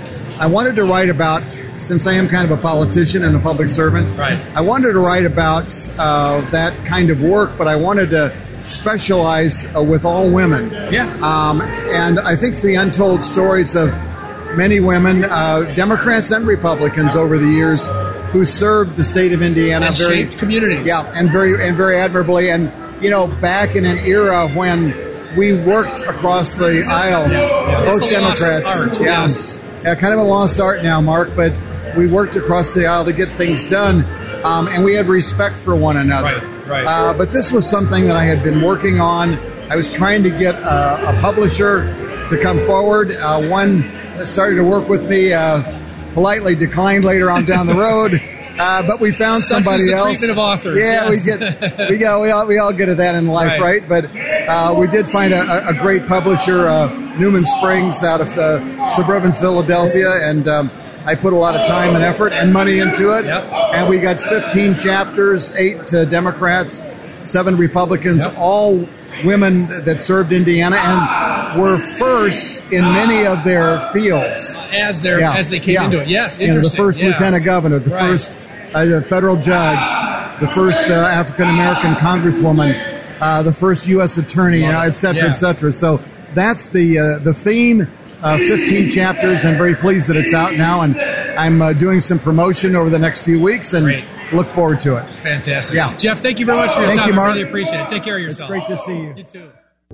I wanted to write about, since I am kind of a politician and a public servant, Right. I wanted to write about uh, that kind of work, but I wanted to specialize uh, with all women. Yeah. Um, and I think the untold stories of many women, uh, Democrats and Republicans over the years, who served the state of Indiana And very shaped communities. Yeah, and very and very admirably. And you know, back in an era when we worked across the aisle, Yeah, yeah. both It's a lost Democrats, art, yeah, yes. yeah, kind of a lost art now, Mark. But we worked across the aisle to get things done, um, and we had respect for one another. Right, right. Uh, but this was something that I had been working on. I was trying to get a, a publisher to come forward. Uh, one that started to work with me uh, politely declined later on down the road. Uh, but we found Such somebody is the else. treatment of authors, Yeah, yes. we get we go we all we all get at that in life, Right. right? But uh, we did find a, a great publisher, uh, Newman Springs, out of uh, suburban Philadelphia, and um, I put a lot of time and effort and money into it. Yep. And we got fifteen chapters, eight uh, Democrats, seven Republicans, Yep. all women that served Indiana and were first in many of their fields. As they Yeah, as they came yeah. into it. Yes, You know, the interesting. first yeah. lieutenant governor, the Right. first uh, federal judge, the first uh, African American congresswoman, uh, the first U S attorney, you know, et cetera, Yeah. et cetera. So that's the uh, the theme. Uh, fifteen chapters. I'm very pleased that it's out now, and I'm uh, doing some promotion over the next few weeks, and Great. look forward to it. Fantastic. Yeah. Jeff, thank you very much for your Thank time. you, Mark. I really appreciate it. Take care of yourself. It's great to see you. You too.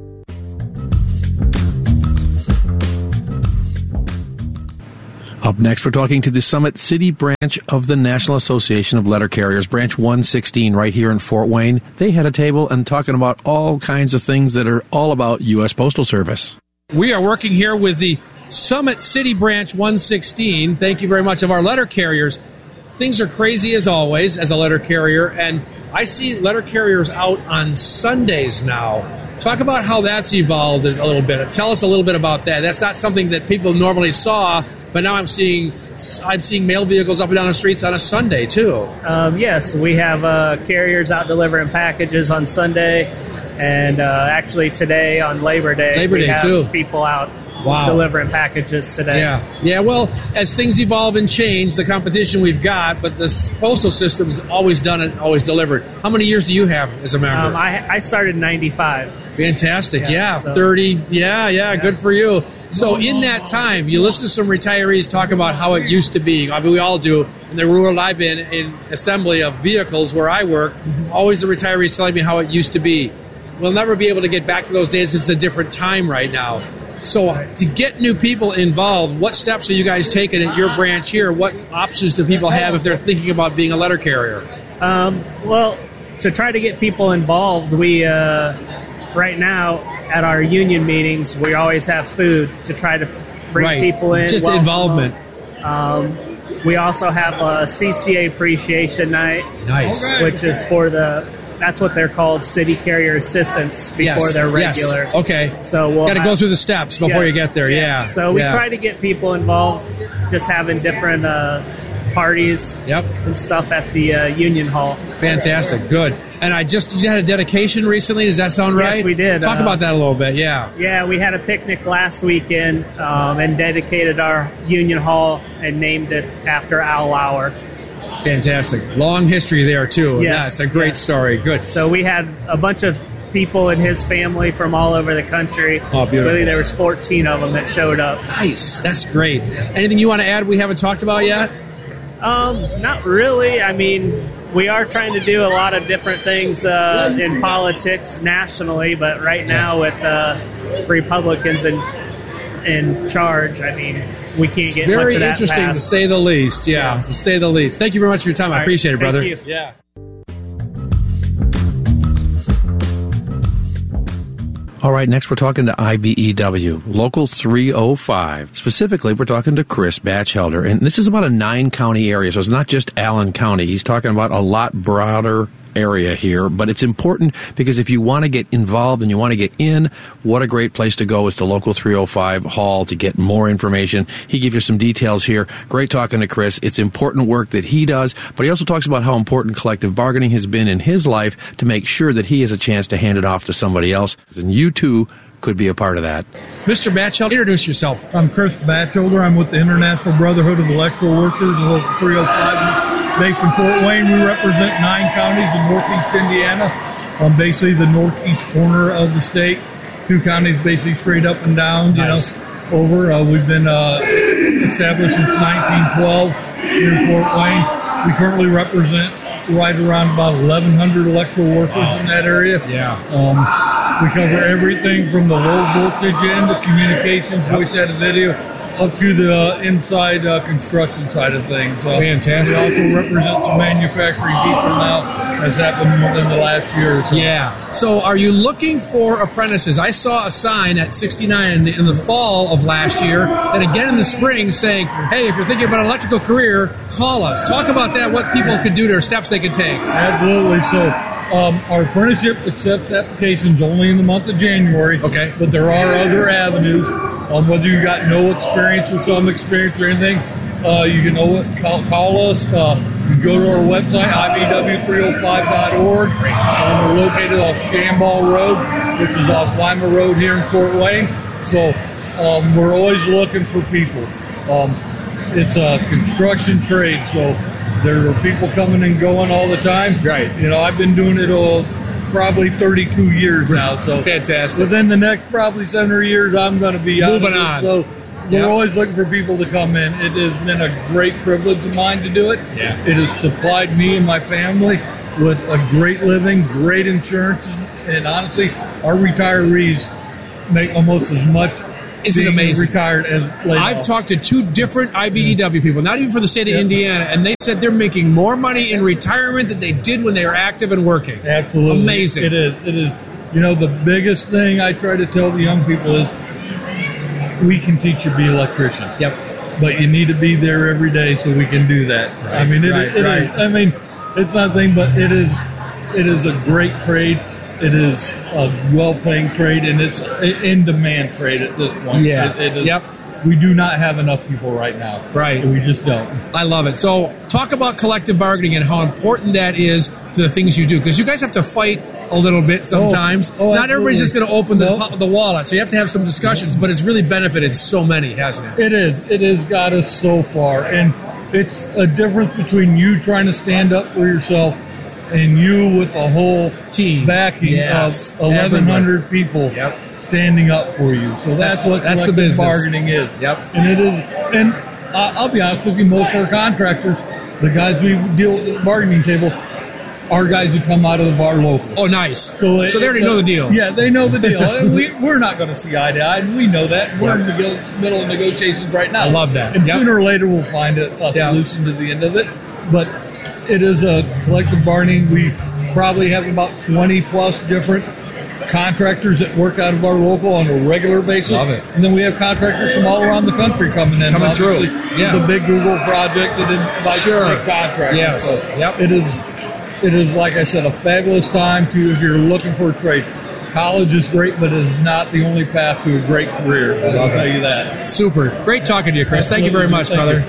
Up next, we're talking to the Summit City branch of the National Association of Letter Carriers, branch one sixteen, right here in Fort Wayne. They had a table and talking about all kinds of things that are all about U S Postal Service. We are working here with the Summit City Branch one sixteen. Thank you very much, of our letter carriers. Things are crazy as always as a letter carrier, and I see letter carriers out on Sundays now. Talk about how that's evolved a little bit. Tell us a little bit about that. That's not something that people normally saw, but now I'm seeing I'm seeing mail vehicles up and down the streets on a Sunday too. Um, yes, we have uh, carriers out delivering packages on Sunday, and uh, actually today on Labor Day, Labor we Day, have too. people out Wow. delivering packages today. Yeah, yeah. Well, as things evolve and change, the competition we've got, but the postal system's always done it, always delivered. How many years do you have as a member? Um, I, I started in ninety-five. Fantastic. Yeah, Yeah, so- thirty. Yeah, yeah, good for you. So in that time, you listen to some retirees talk about how it used to be. I mean, we all do. In the rural I've been in assembly of vehicles where I work, always the retirees telling me how it used to be. We'll never be able to get back to those days because it's a different time right now. So to get new people involved, what steps are you guys taking at your branch here? What options do people have if they're thinking about being a letter carrier? Um, well, to try to get people involved, we uh, right now at our union meetings, we always have food to try to bring Right. people in. Just welcome involvement. them. Um, we also have a C C A appreciation night, Nice. which is for the. That's what they're called, city carrier assistants before Yes, they're yes. regular. Okay. So we'll Got to go have- through the steps before Yes. you get there. Yeah. So we Yeah. try to get people involved, just having different uh, parties Yep. and stuff at the uh, Union Hall. Fantastic. Good. And I just, you had a dedication recently. Does that sound right? Yes, we did. Talk Uh, about that a little bit. Yeah. Yeah, we had a picnic last weekend um, and dedicated our Union Hall and named it after Al Lauer. Fantastic. Long history there, too. Yes, That's a great yes. story. Good. So we had a bunch of people in his family from all over the country. Oh, beautiful. Really, there was fourteen of them that showed up. Nice. That's great. Anything you want to add we haven't talked about yet? Um, not really. I mean, we are trying to do a lot of different things uh, in politics nationally, but right now with uh, Republicans in in charge, I mean, we can't get much Very of that interesting, to passed. say the least. Yeah, Yes. to say the least. Thank you very much for your time. All I right. appreciate it, Thank brother. you. Yeah. All right, next we're talking to I B E W, Local three oh five. Specifically, we're talking to Chris Batchelder, and this is about a nine-county area, so it's not just Allen County. He's talking about a lot broader area here, but it's important because if you want to get involved and you want to get in, what a great place to go is to Local three oh five Hall to get more information. He gives you some details here. Great talking to Chris. It's important work that he does, but he also talks about how important collective bargaining has been in his life to make sure that he has a chance to hand it off to somebody else. And you too could be a part of that. Mister Batchelder, introduce yourself. I'm Chris Batchelder. I'm with the International Brotherhood of Electrical Workers, Local three oh five, based in Fort Wayne. We represent nine counties in northeast Indiana, um, basically the northeast corner of the state. Two counties basically straight up and down, you Nice. know, over. Uh, we've been uh, established since nineteen twelve here in Fort Wayne. We currently represent right around about eleven hundred electrical workers Wow. in that area. Yeah. Um, we cover everything from the low voltage end, the communications, voice data video, up to the uh, inside uh, construction side of things. Uh, Fantastic. We also represent some manufacturing people now, as happened within the last year or so. Yeah. So are you looking for apprentices? I saw a sign at sixty-nine in the, in the fall of last year and again in the spring saying, hey, if you're thinking about an electrical career, call us. Talk about that, what people could do or steps they could take. Absolutely. So um, our apprenticeship accepts applications only in the month of January. Okay. But there are other avenues. Um, whether you got no experience or some experience or anything, uh, you can know it, call, call us. Uh, you can go to our website, I B W three oh five dot org. Um, we're located off Shamball Road, which is off Lima Road here in Fort Wayne. So um, we're always looking for people. Um, it's a construction trade, so there are people coming and going all the time. Right. You know, I've been doing it all probably thirty-two years now. So fantastic. Within the next probably seven or years, I'm going to be out Moving of it. on. So we're Yep. always looking for people to come in. It has been a great privilege of mine to do it. Yeah. It has supplied me and my family with a great living, great insurance, and honestly, our retirees make almost as much. Isn't it being amazing? Retired as laid I've off. talked to two different I B E W people, not even for the state of Indiana, and they said they're making more money in retirement than they did when they were active and working. Absolutely. Amazing. It is. It is. You know, the biggest thing I try to tell the young people is we can teach you to be an electrician. Yep. But you need to be there every day so we can do that. Right, I mean, it, right, it right. is. I mean, it's not saying, but it is. It is a great trade. It is a well-paying trade, and it's an in-demand trade at this point. Yeah. It, it is, Yep. We do not have enough people right now. Right. We just don't. I love it. So talk about collective bargaining and how important that is to the things you do. Because you guys have to fight a little bit sometimes. Oh, oh, Not everybody's just going to open the, Nope. the wallet. So you have to have some discussions, but it's really benefited so many, hasn't it? It is. It has got us so far. And it's a difference between you trying to stand up for yourself and you with a whole team backing Yes. of eleven hundred people Yep. standing up for you. So that's, That's- what that's the collective business. bargaining is. Yep. And it is. And uh, I'll be honest with you, most of our contractors, the guys we deal with at the bargaining table, are guys who come out of our local. Oh, nice. So, So they already know the deal. Yeah, they know the deal. And we, we're not going to see eye to eye, and we know that. We're in the nego- middle of negotiations right now. I love that. And Yep. sooner or later, we'll find a, a Yeah. solution to the end of it. But it is a collective bargaining. We probably have about twenty plus different contractors that work out of our local on a regular basis. Love it. And then we have contractors from all around the country coming in. Coming through. Obviously, Yeah. The big Google project that invites Sure. big contractors. Yes. So Yep. It is, it is, like I said, a fabulous time to, if you're looking for a trade. College is great, but it is not the only path to a great career. I will tell you that. Super. Great talking to you, Chris. Thank you very much, Thank brother. you.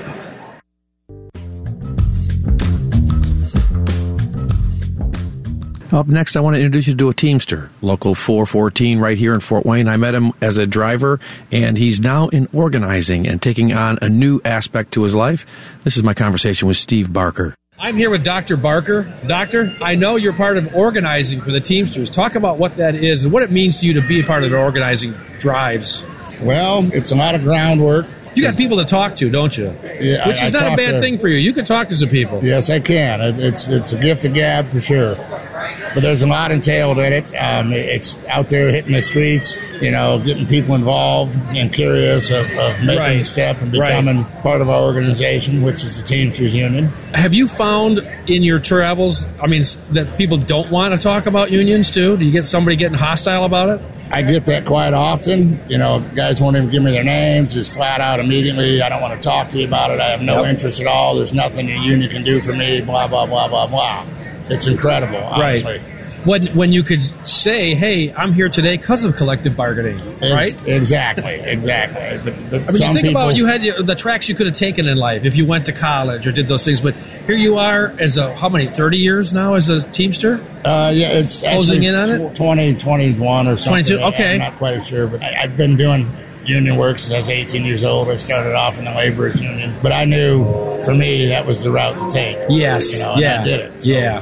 Up next, I want to introduce you to a Teamster, Local four fourteen right here in Fort Wayne. I met him as a driver, and he's now in organizing and taking on a new aspect to his life. This is my conversation with Steve Barker. I'm here with Doctor Barker. Doctor, I know you're part of organizing for the Teamsters. Talk about what that is and what it means to you to be a part of the organizing drives. Well, it's a lot of groundwork. You got people to talk to, don't you? Yeah, Which I- is I not a talk bad to- thing for you. You can talk to some people. Yes, I can. It, it's it's a gift of gab for sure. But there's a lot entailed in it. Um, it's out there hitting the streets, you know, getting people involved and curious of, of making Right. a step and Right. becoming part of our organization, which is the Teamsters Union. Have you found in your travels, I mean, s- that people don't want to talk about unions too? Do you get somebody getting hostile about it? I get that quite often. You know, guys won't even give me their names, just flat out immediately. I don't want to talk to you about it. I have no Yep. interest at all. There's nothing the union can do for me, blah, blah, blah, blah, blah. It's incredible, honestly. Right. When, when you could say, hey, I'm here today because of collective bargaining, Ex- right? Exactly, exactly. But, but I mean, some you think people, about you had the- the tracks you could have taken in life if you went to college or did those things, but here you are as a, how many, thirty years now as a Teamster? Uh, yeah, it's Closing actually in on it? twenty, twenty-one or something. twenty-two, okay. I'm not quite sure, but I, I've been doing union work since I was eighteen years old. I started off in the laborers union, but I knew for me that was the route to take. Yes, you know, and yeah, I did it. so. yeah.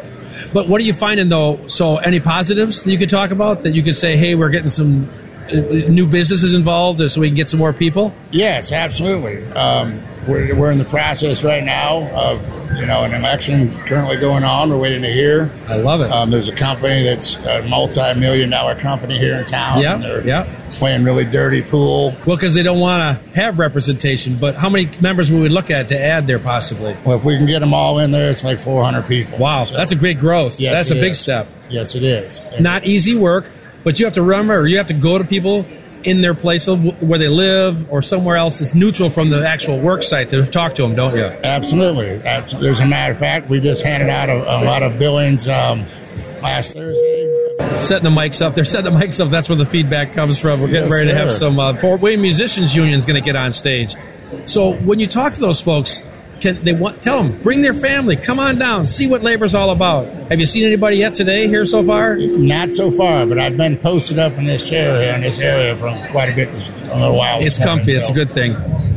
But what are you finding though? So, any positives that you could talk about that you could say, "Hey, we're getting some uh, new businesses involved, so we can get some more people"? Yes, absolutely. Um, we're, we're in the process right now of, you know, an election currently going on. We're waiting to hear. I love it. Um, there's a company that's a multi-million dollar company here in town. Yeah, and they're yeah. playing really dirty pool. Well, because they don't want to have representation. But how many members we would look at to add there possibly? Well, if we can get them all in there, it's like four hundred people. Wow, So- that's a great growth. Yes, that's a it big is. step. Yes, it is. Not easy work, but you have to remember, you have to go to people in their place of where they live or somewhere else that's neutral from the actual work site to talk to them, don't you? Absolutely. Abs- There's a matter of fact, we just handed out a, a lot of billings um, last Thursday. Setting the mics up. They're setting the mics up. That's where the feedback comes from. We're getting Yes, ready to have sir. some uh, Fort Wayne Musicians Union is going to get on stage. So when you talk to those folks, can they want tell them bring their family, come on down, see what labor's all about. Have you seen anybody yet today here so far? Not so far, but I've been posted up in this chair here in this area for quite a bit, a little while. this It's comfy. morning, It's a so, good thing.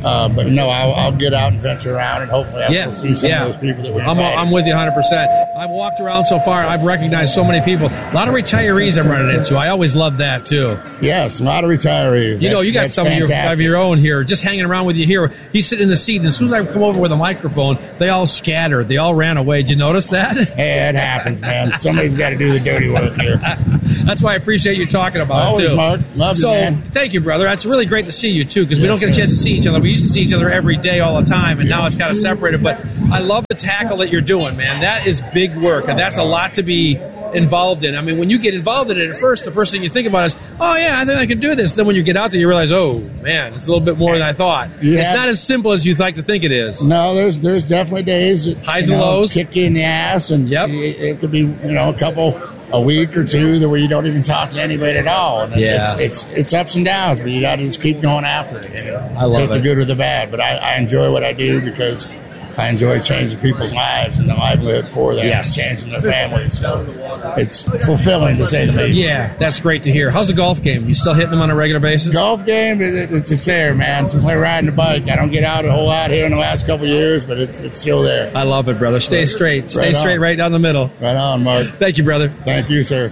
Uh, but no, I'll, I'll get out and venture around, and hopefully I Yeah, will see some yeah. of those people that we I'm, invited. I'm with you one hundred percent. I've walked around so far. I've recognized so many people. A lot of retirees I'm running into. I always love that, too. Yes, a lot of retirees. You know, That's- you got that's some of your, fantastic. of your own here, just hanging around with you here. He's sitting in the seat, and as soon as I come over with a microphone, they all scattered. They all ran away. Did you notice that? Hey, it happens, man. Somebody's got to do the dirty work here. That's why I appreciate you talking about Always, it, too. Mark. Love you, so, man. thank you, brother. That's really great to see you, too, because we Yes, don't get a sir. chance to see each other. We used to see each other every day, all the time, and now it's kind of separated. But I love the tackle that you're doing, man. That is big work, and that's a lot to be involved in. I mean, when you get involved in it at first, the first thing you think about is, oh, yeah, I think I can do this. Then when you get out there, you realize, oh, man, it's a little bit more than I thought. Yeah. It's not as simple as you'd like to think it is. No, there's there's definitely days that, Highs you and know, lows. kick you in the ass, and it, it could be you know a couple a week or two that where you don't even talk to anybody at all. And Yeah. it's, it's it's ups and downs, but you got to just keep going after it. You know, I love take the it. good or the bad. But I, I enjoy what I do because I enjoy changing people's lives and the livelihood for them, Yes. changing their families. So it's fulfilling to say the least. Yeah, that's great to hear. How's the golf game? You still hitting them on a regular basis? Golf game, it, it, it's, it's there, man. Since I riding the bike, I don't get out a whole lot here in the last couple of years, but it's it's still there. I love it, brother. Stay straight. Stay Right on. straight right down the middle. Right on, Mark. Thank you, brother. Thank you, sir.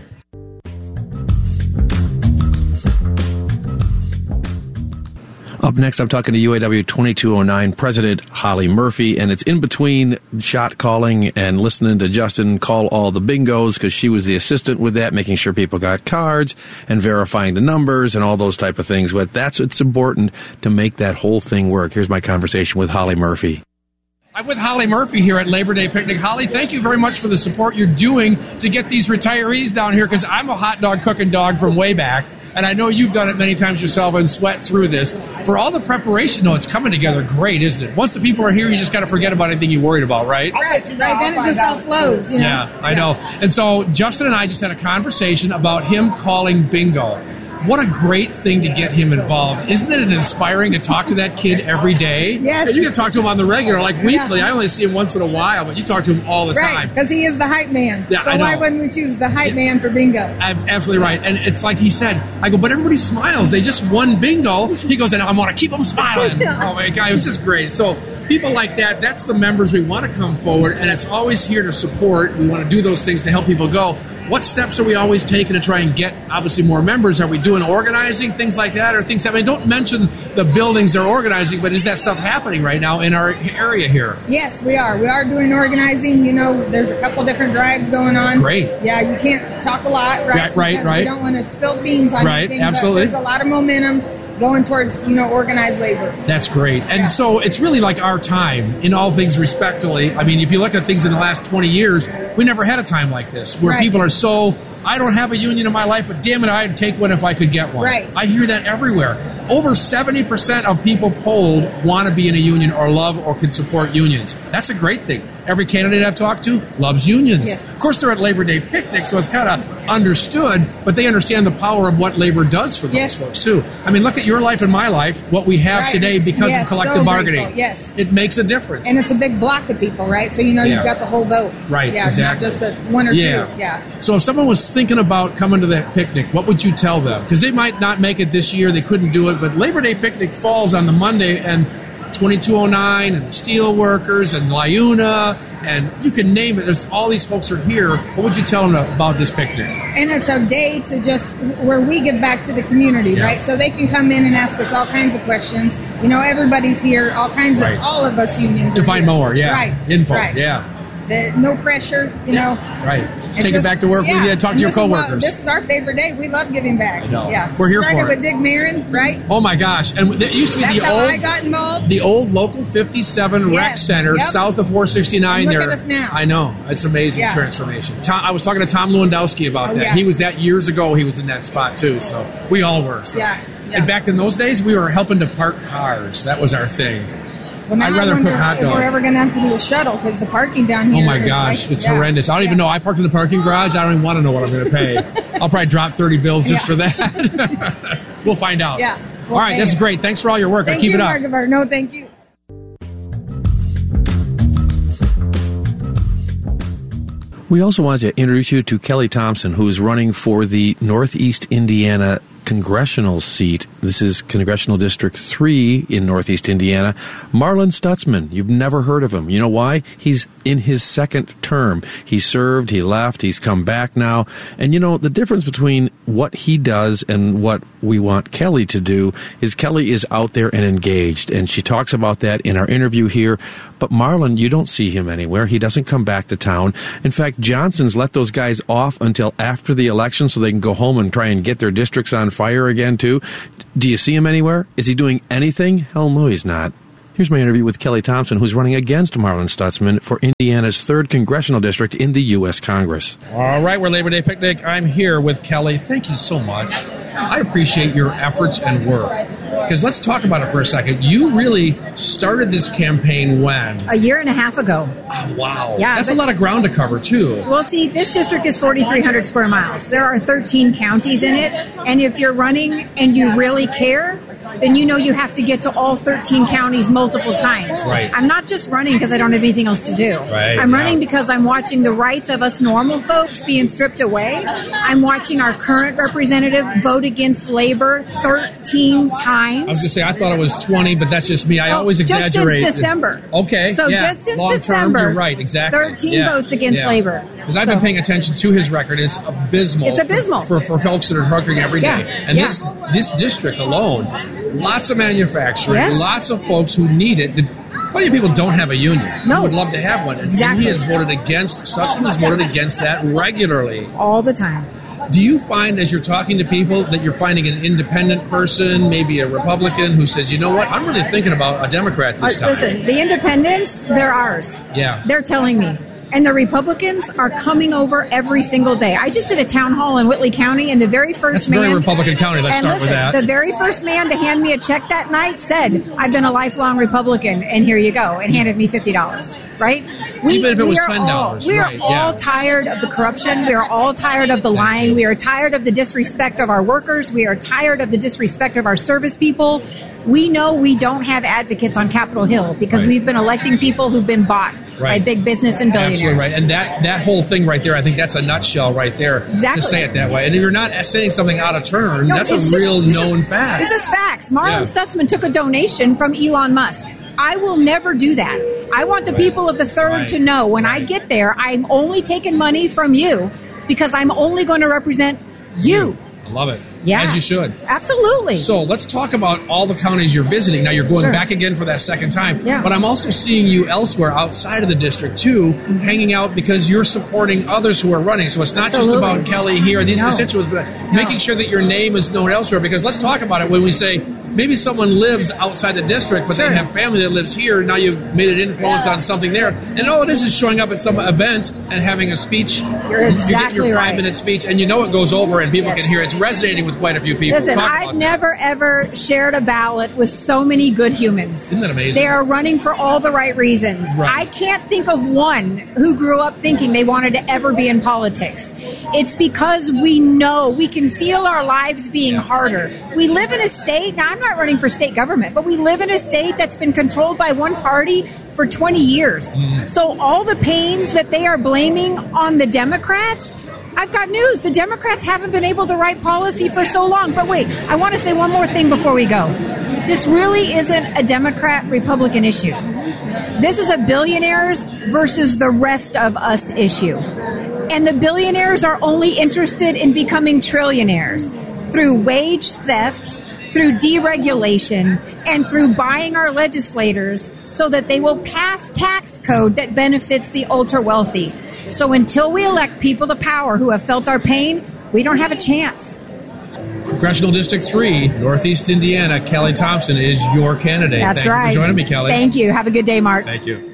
Up next, I'm talking to U A W twenty-two oh nine President Holly Murphy, and it's in between shot calling and listening to Justin call all the bingos because she was the assistant with that, making sure people got cards and verifying the numbers and all those type of things. But that's what's important to make that whole thing work. Here's my conversation with Holly Murphy. I'm with Holly Murphy here at Labor Day Picnic. Holly, thank you very much for the support you're doing to get these retirees down here because I'm a hot dog cooking dog from way back. And I know you've done it many times yourself and sweat through this. For all the preparation, though, it's coming together great, isn't it? Once the people are here, you just got to forget about anything you worried about, right? Right, right. Then it just all flows, you know. Yeah, I know. And so Justin and I just had a conversation about him calling bingo. What a great thing to get him involved. Isn't it inspiring to talk to that kid every day? Yes. You can talk to him on the regular, like weekly. Yeah. I only see him once in a while, but you talk to him all the Right, time. because he is the hype man. Yeah, so I know. why wouldn't we choose the hype man for bingo? I'm absolutely right. And it's like he said, I go, but everybody smiles. They just won bingo. He goes, and I want to keep them smiling. Yeah. Oh, my God, it was just great. So people like that, that's the members we want to come forward, and it's always here to support. We want to do those things to help people go. What steps are we always taking to try and get, obviously, more members? Are we doing organizing, things like that, or things? I mean, don't mention the buildings they're organizing, but is that stuff happening right now in our area here? Yes, we are. We are doing organizing. You know, there's a couple different drives going on. Great. Yeah, you can't talk a lot, right? Right, right, Because right. We don't want to spill beans on Right, anything. absolutely. But there's a lot of momentum going towards, you know, organized labor. That's great. And so it's really like our time in all things respectfully. I mean, if you look at things in the last twenty years, we never had a time like this where Right. people are so, I don't have a union in my life, but damn it, I'd take one if I could get one. Right. I hear that everywhere. Over seventy percent of people polled want to be in a union or love or can support unions. That's a great thing. Every candidate I've talked to loves unions. Yes. Of course, they're at Labor Day picnic, so it's kind of understood, but they understand the power of what labor does for those Yes. folks, too. I mean, look at your life and my life, what we have Right. today because Yes, of collective so bargaining. grateful. Yes. It makes a difference. And it's a big block of people, right? So, you know, Yeah. you've got the whole vote. Right, Yeah, exactly. not just a one or Yeah. two. Yeah. So if someone was thinking about coming to that picnic, what would you tell them? Because they might not make it this year, they couldn't do it, but Labor Day picnic falls on the Monday, and twenty-two oh nine and Steel Workers and Lyuna, and you can name it. There's all these folks are here. What would you tell them about this picnic? And it's a day to just where we give back to the community, Yeah. right? So they can come in and ask us all kinds of questions. You know, everybody's here, all kinds Right. of, all of us unions To are find here. more, yeah. Right. Info, right. yeah. The, no pressure, you know. Right. And Take it just- back to work yeah. with you and talk And to your this is what- coworkers. This is our favorite day. We love giving back. I know. Yeah. We're here Started for it. with Dig Marin, right? Oh my gosh! And it used to be That's the how old, I got involved. the old local fifty-seven rec Yes. center Yep. south of four sixty-nine. And look there, at us now. I know it's amazing Yeah. transformation. Tom, I was talking to Tom Lewandowski about Oh, that. yeah. He was that years ago. He was in that spot too. So we all were. So. Yeah. yeah. And back in those days, we were helping to park cars. That was our thing. Well, now I'd I rather wonder cook hot if we're dogs. ever going to have to do a shuttle because the parking down here. Oh my is gosh, like- it's yeah. horrendous. I don't even know. I parked in the parking garage. I don't even want to know what I'm going to pay. I'll probably drop thirty bills just Yeah. for that. We'll find out. Yeah. All right, that's great. Thanks for all your work. Thank I'll keep you, it up. Margaret. No, thank you. We also want to introduce you to Kelly Thompson, who is running for the Northeast Indiana congressional seat. This is Congressional District three in Northeast Indiana. Marlin Stutzman, you've never heard of him. You know why? He's in his second term. He served, he left, he's come back now. And you know, the difference between what he does and what we want Kelly to do is Kelly is out there and engaged. And she talks about that in our interview here. But Marlin, you don't see him anywhere. He doesn't come back to town. In fact, Johnson's let those guys off until after the election so they can go home and try and get their districts on fire again, too. Do you see him anywhere? Is he doing anything? Hell no, he's not. Here's my interview with Kelly Thompson, who's running against Marlin Stutzman for Indiana's third congressional district in the U S Congress. All right, we're Labor Day Picnic. I'm here with Kelly. Thank you so much. I appreciate your efforts and work. Because let's talk about it for a second. You really started this campaign when? A year and a half ago. Oh, wow. Yeah, That's but, a lot of ground to cover, too. Well, see, this district is forty-three hundred square miles. There are thirteen counties in it. And if you're running and you really care, then you know you have to get to all thirteen counties multiple times. Right. I'm not just running because I don't have anything else to do. Right, I'm running yeah. because I'm watching the rights of us normal folks being stripped away. I'm watching our current representative vote against labor thirteen times. I was going to say, I thought it was twenty, but that's just me. I Oh, always just exaggerate. since December. Okay. So yeah. just since Long term, December, you're right, exactly. thirteen Yeah. votes against Yeah. labor. Because I've So- been paying attention to his record. It's abysmal. It's abysmal. For, for folks that are working every day. Yeah. And Yeah. this this district alone, lots of manufacturing, Yes. lots of folks who need it. Plenty of people don't have a union. No. Who would love to have one. And Exactly. he has voted against, Stutzman has voted against that regularly. all the time. Do you find, as you're talking to people, that you're finding an independent person, maybe a Republican, who says, you know what, I'm really thinking about a Democrat this Uh, time? listen, the independents, they're ours. Yeah. They're telling me. And the Republicans are coming over every single day. I just did a town hall in Whitley County, and the very first That's man... very Republican County. Let's and start listen, with that. the very first man to hand me a check that night said, I've been a lifelong Republican, and here you go, and handed me fifty dollars, right? Even if it we was are ten dollars, all, we right, are all yeah. tired of the corruption. We are all tired of the lying. We are tired of the disrespect of our workers. We are tired of the disrespect of our service people. We know we don't have advocates on Capitol Hill because Right. we've been electing people who've been bought by Right. big business and billionaires. Absolutely right. And that, that whole thing right there, I think that's a nutshell right there Exactly. to say it that way. And if you're not saying something out of turn, No, that's a it's just- real this known is, fact. This is facts. Marlon Yeah. Stutzman took a donation from Elon Musk. I will never do that. I want the people of the third Right. to know when I get there, I'm only taking money from you because I'm only going to represent you. I love it. Yeah. As you should. Absolutely. So let's talk about all the counties you're visiting. Now you're going Sure. back again for that second time. Yeah. But I'm also seeing you elsewhere outside of the district too, hanging out because you're supporting others who are running. So it's not Absolutely. just about Kelly here and these No. constituents, but making sure that your name is known elsewhere. Because let's talk about it when we say maybe someone lives outside the district, but Sure. they have family that lives here. Now you've made an influence on something there. And all it is is showing up at some event and having a speech. You're You get exactly your right. five-minute speech, and you know it goes over, and people Yes. can hear it. It's resonating with quite a few people. Listen, Talk I've about never ever shared a ballot with so many good humans. Isn't that amazing? They are running for all the right reasons. Right. I can't think of one who grew up thinking they wanted to ever be in politics. It's because we know we can feel our lives being harder. We live in a state, now I'm not running for state government, but we live in a state that's been controlled by one party for twenty years. Mm-hmm. So all the pains that they are blaming on the Democrats, I've got news. The Democrats haven't been able to write policy for so long. But wait, I want to say one more thing before we go. This really isn't a Democrat-Republican issue. This is a billionaires versus the rest of us issue. And the billionaires are only interested in becoming trillionaires through wage theft, through deregulation, and through buying our legislators so that they will pass tax code that benefits the ultra-wealthy. So until we elect people to power who have felt our pain, we don't have a chance. Congressional District three, Northeast Indiana, Kelly Thompson is your candidate. That's Thank right. you for joining me, Kelly. Thank you. Have a good day, Mark. Thank you.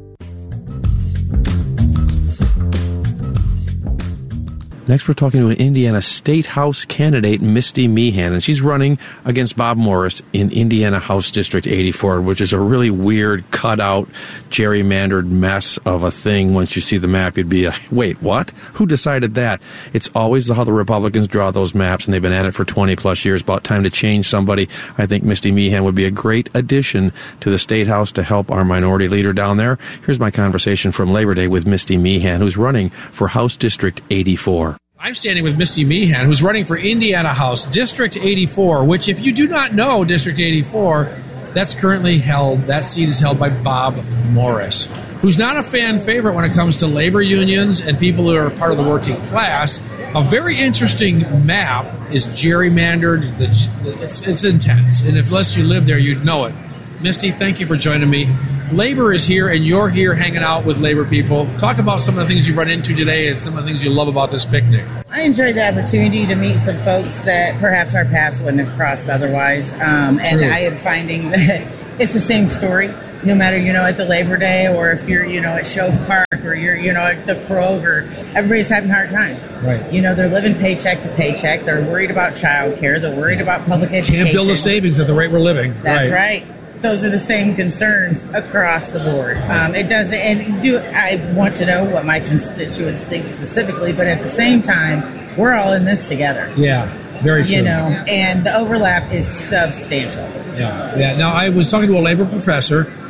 Next, we're talking to an Indiana State House candidate, Misty Meehan, and she's running against Bob Morris in Indiana House District eighty-four, which is a really weird, cut-out, gerrymandered mess of a thing. Once you see the map, you'd be like, wait, what? Who decided that? It's always how the Republicans draw those maps, and they've been at it for twenty-plus years. About time to change somebody. I think Misty Meehan would be a great addition to the State House to help our minority leader down there. Here's my conversation from Labor Day with Misty Meehan, who's running for House District eighty-four. I'm standing with Misty Meehan, who's running for Indiana House District eighty-four, which, if you do not know District eighty-four, that's currently held, that seat is held by Bob Morris, who's not a fan favorite when it comes to labor unions and people who are part of the working class. A very interesting map is gerrymandered. It's, it's intense, and if unless you live there, you'd know it. Misty, thank you for joining me. Labor is here, and you're here hanging out with labor people. Talk about some of the things you run into today and some of the things you love about this picnic. I enjoyed the opportunity to meet some folks that perhaps our paths wouldn't have crossed otherwise. Um, and I am finding that it's the same story, no matter, you know, at the Labor Day or if you're, you know, at Shove Park or you're, you know, at the Kroger. Everybody's having a hard time. Right. You know, they're living paycheck to paycheck. They're worried about child care. They're worried about public education. Can't build a savings at the rate we're living. That's right. right. Those are the same concerns across the board. Um, it does, and do I want to know what my constituents think specifically, but at the same time, we're all in this together. Yeah, very true. You know, and the overlap is substantial. Yeah, yeah. Now, I was talking to a labor professor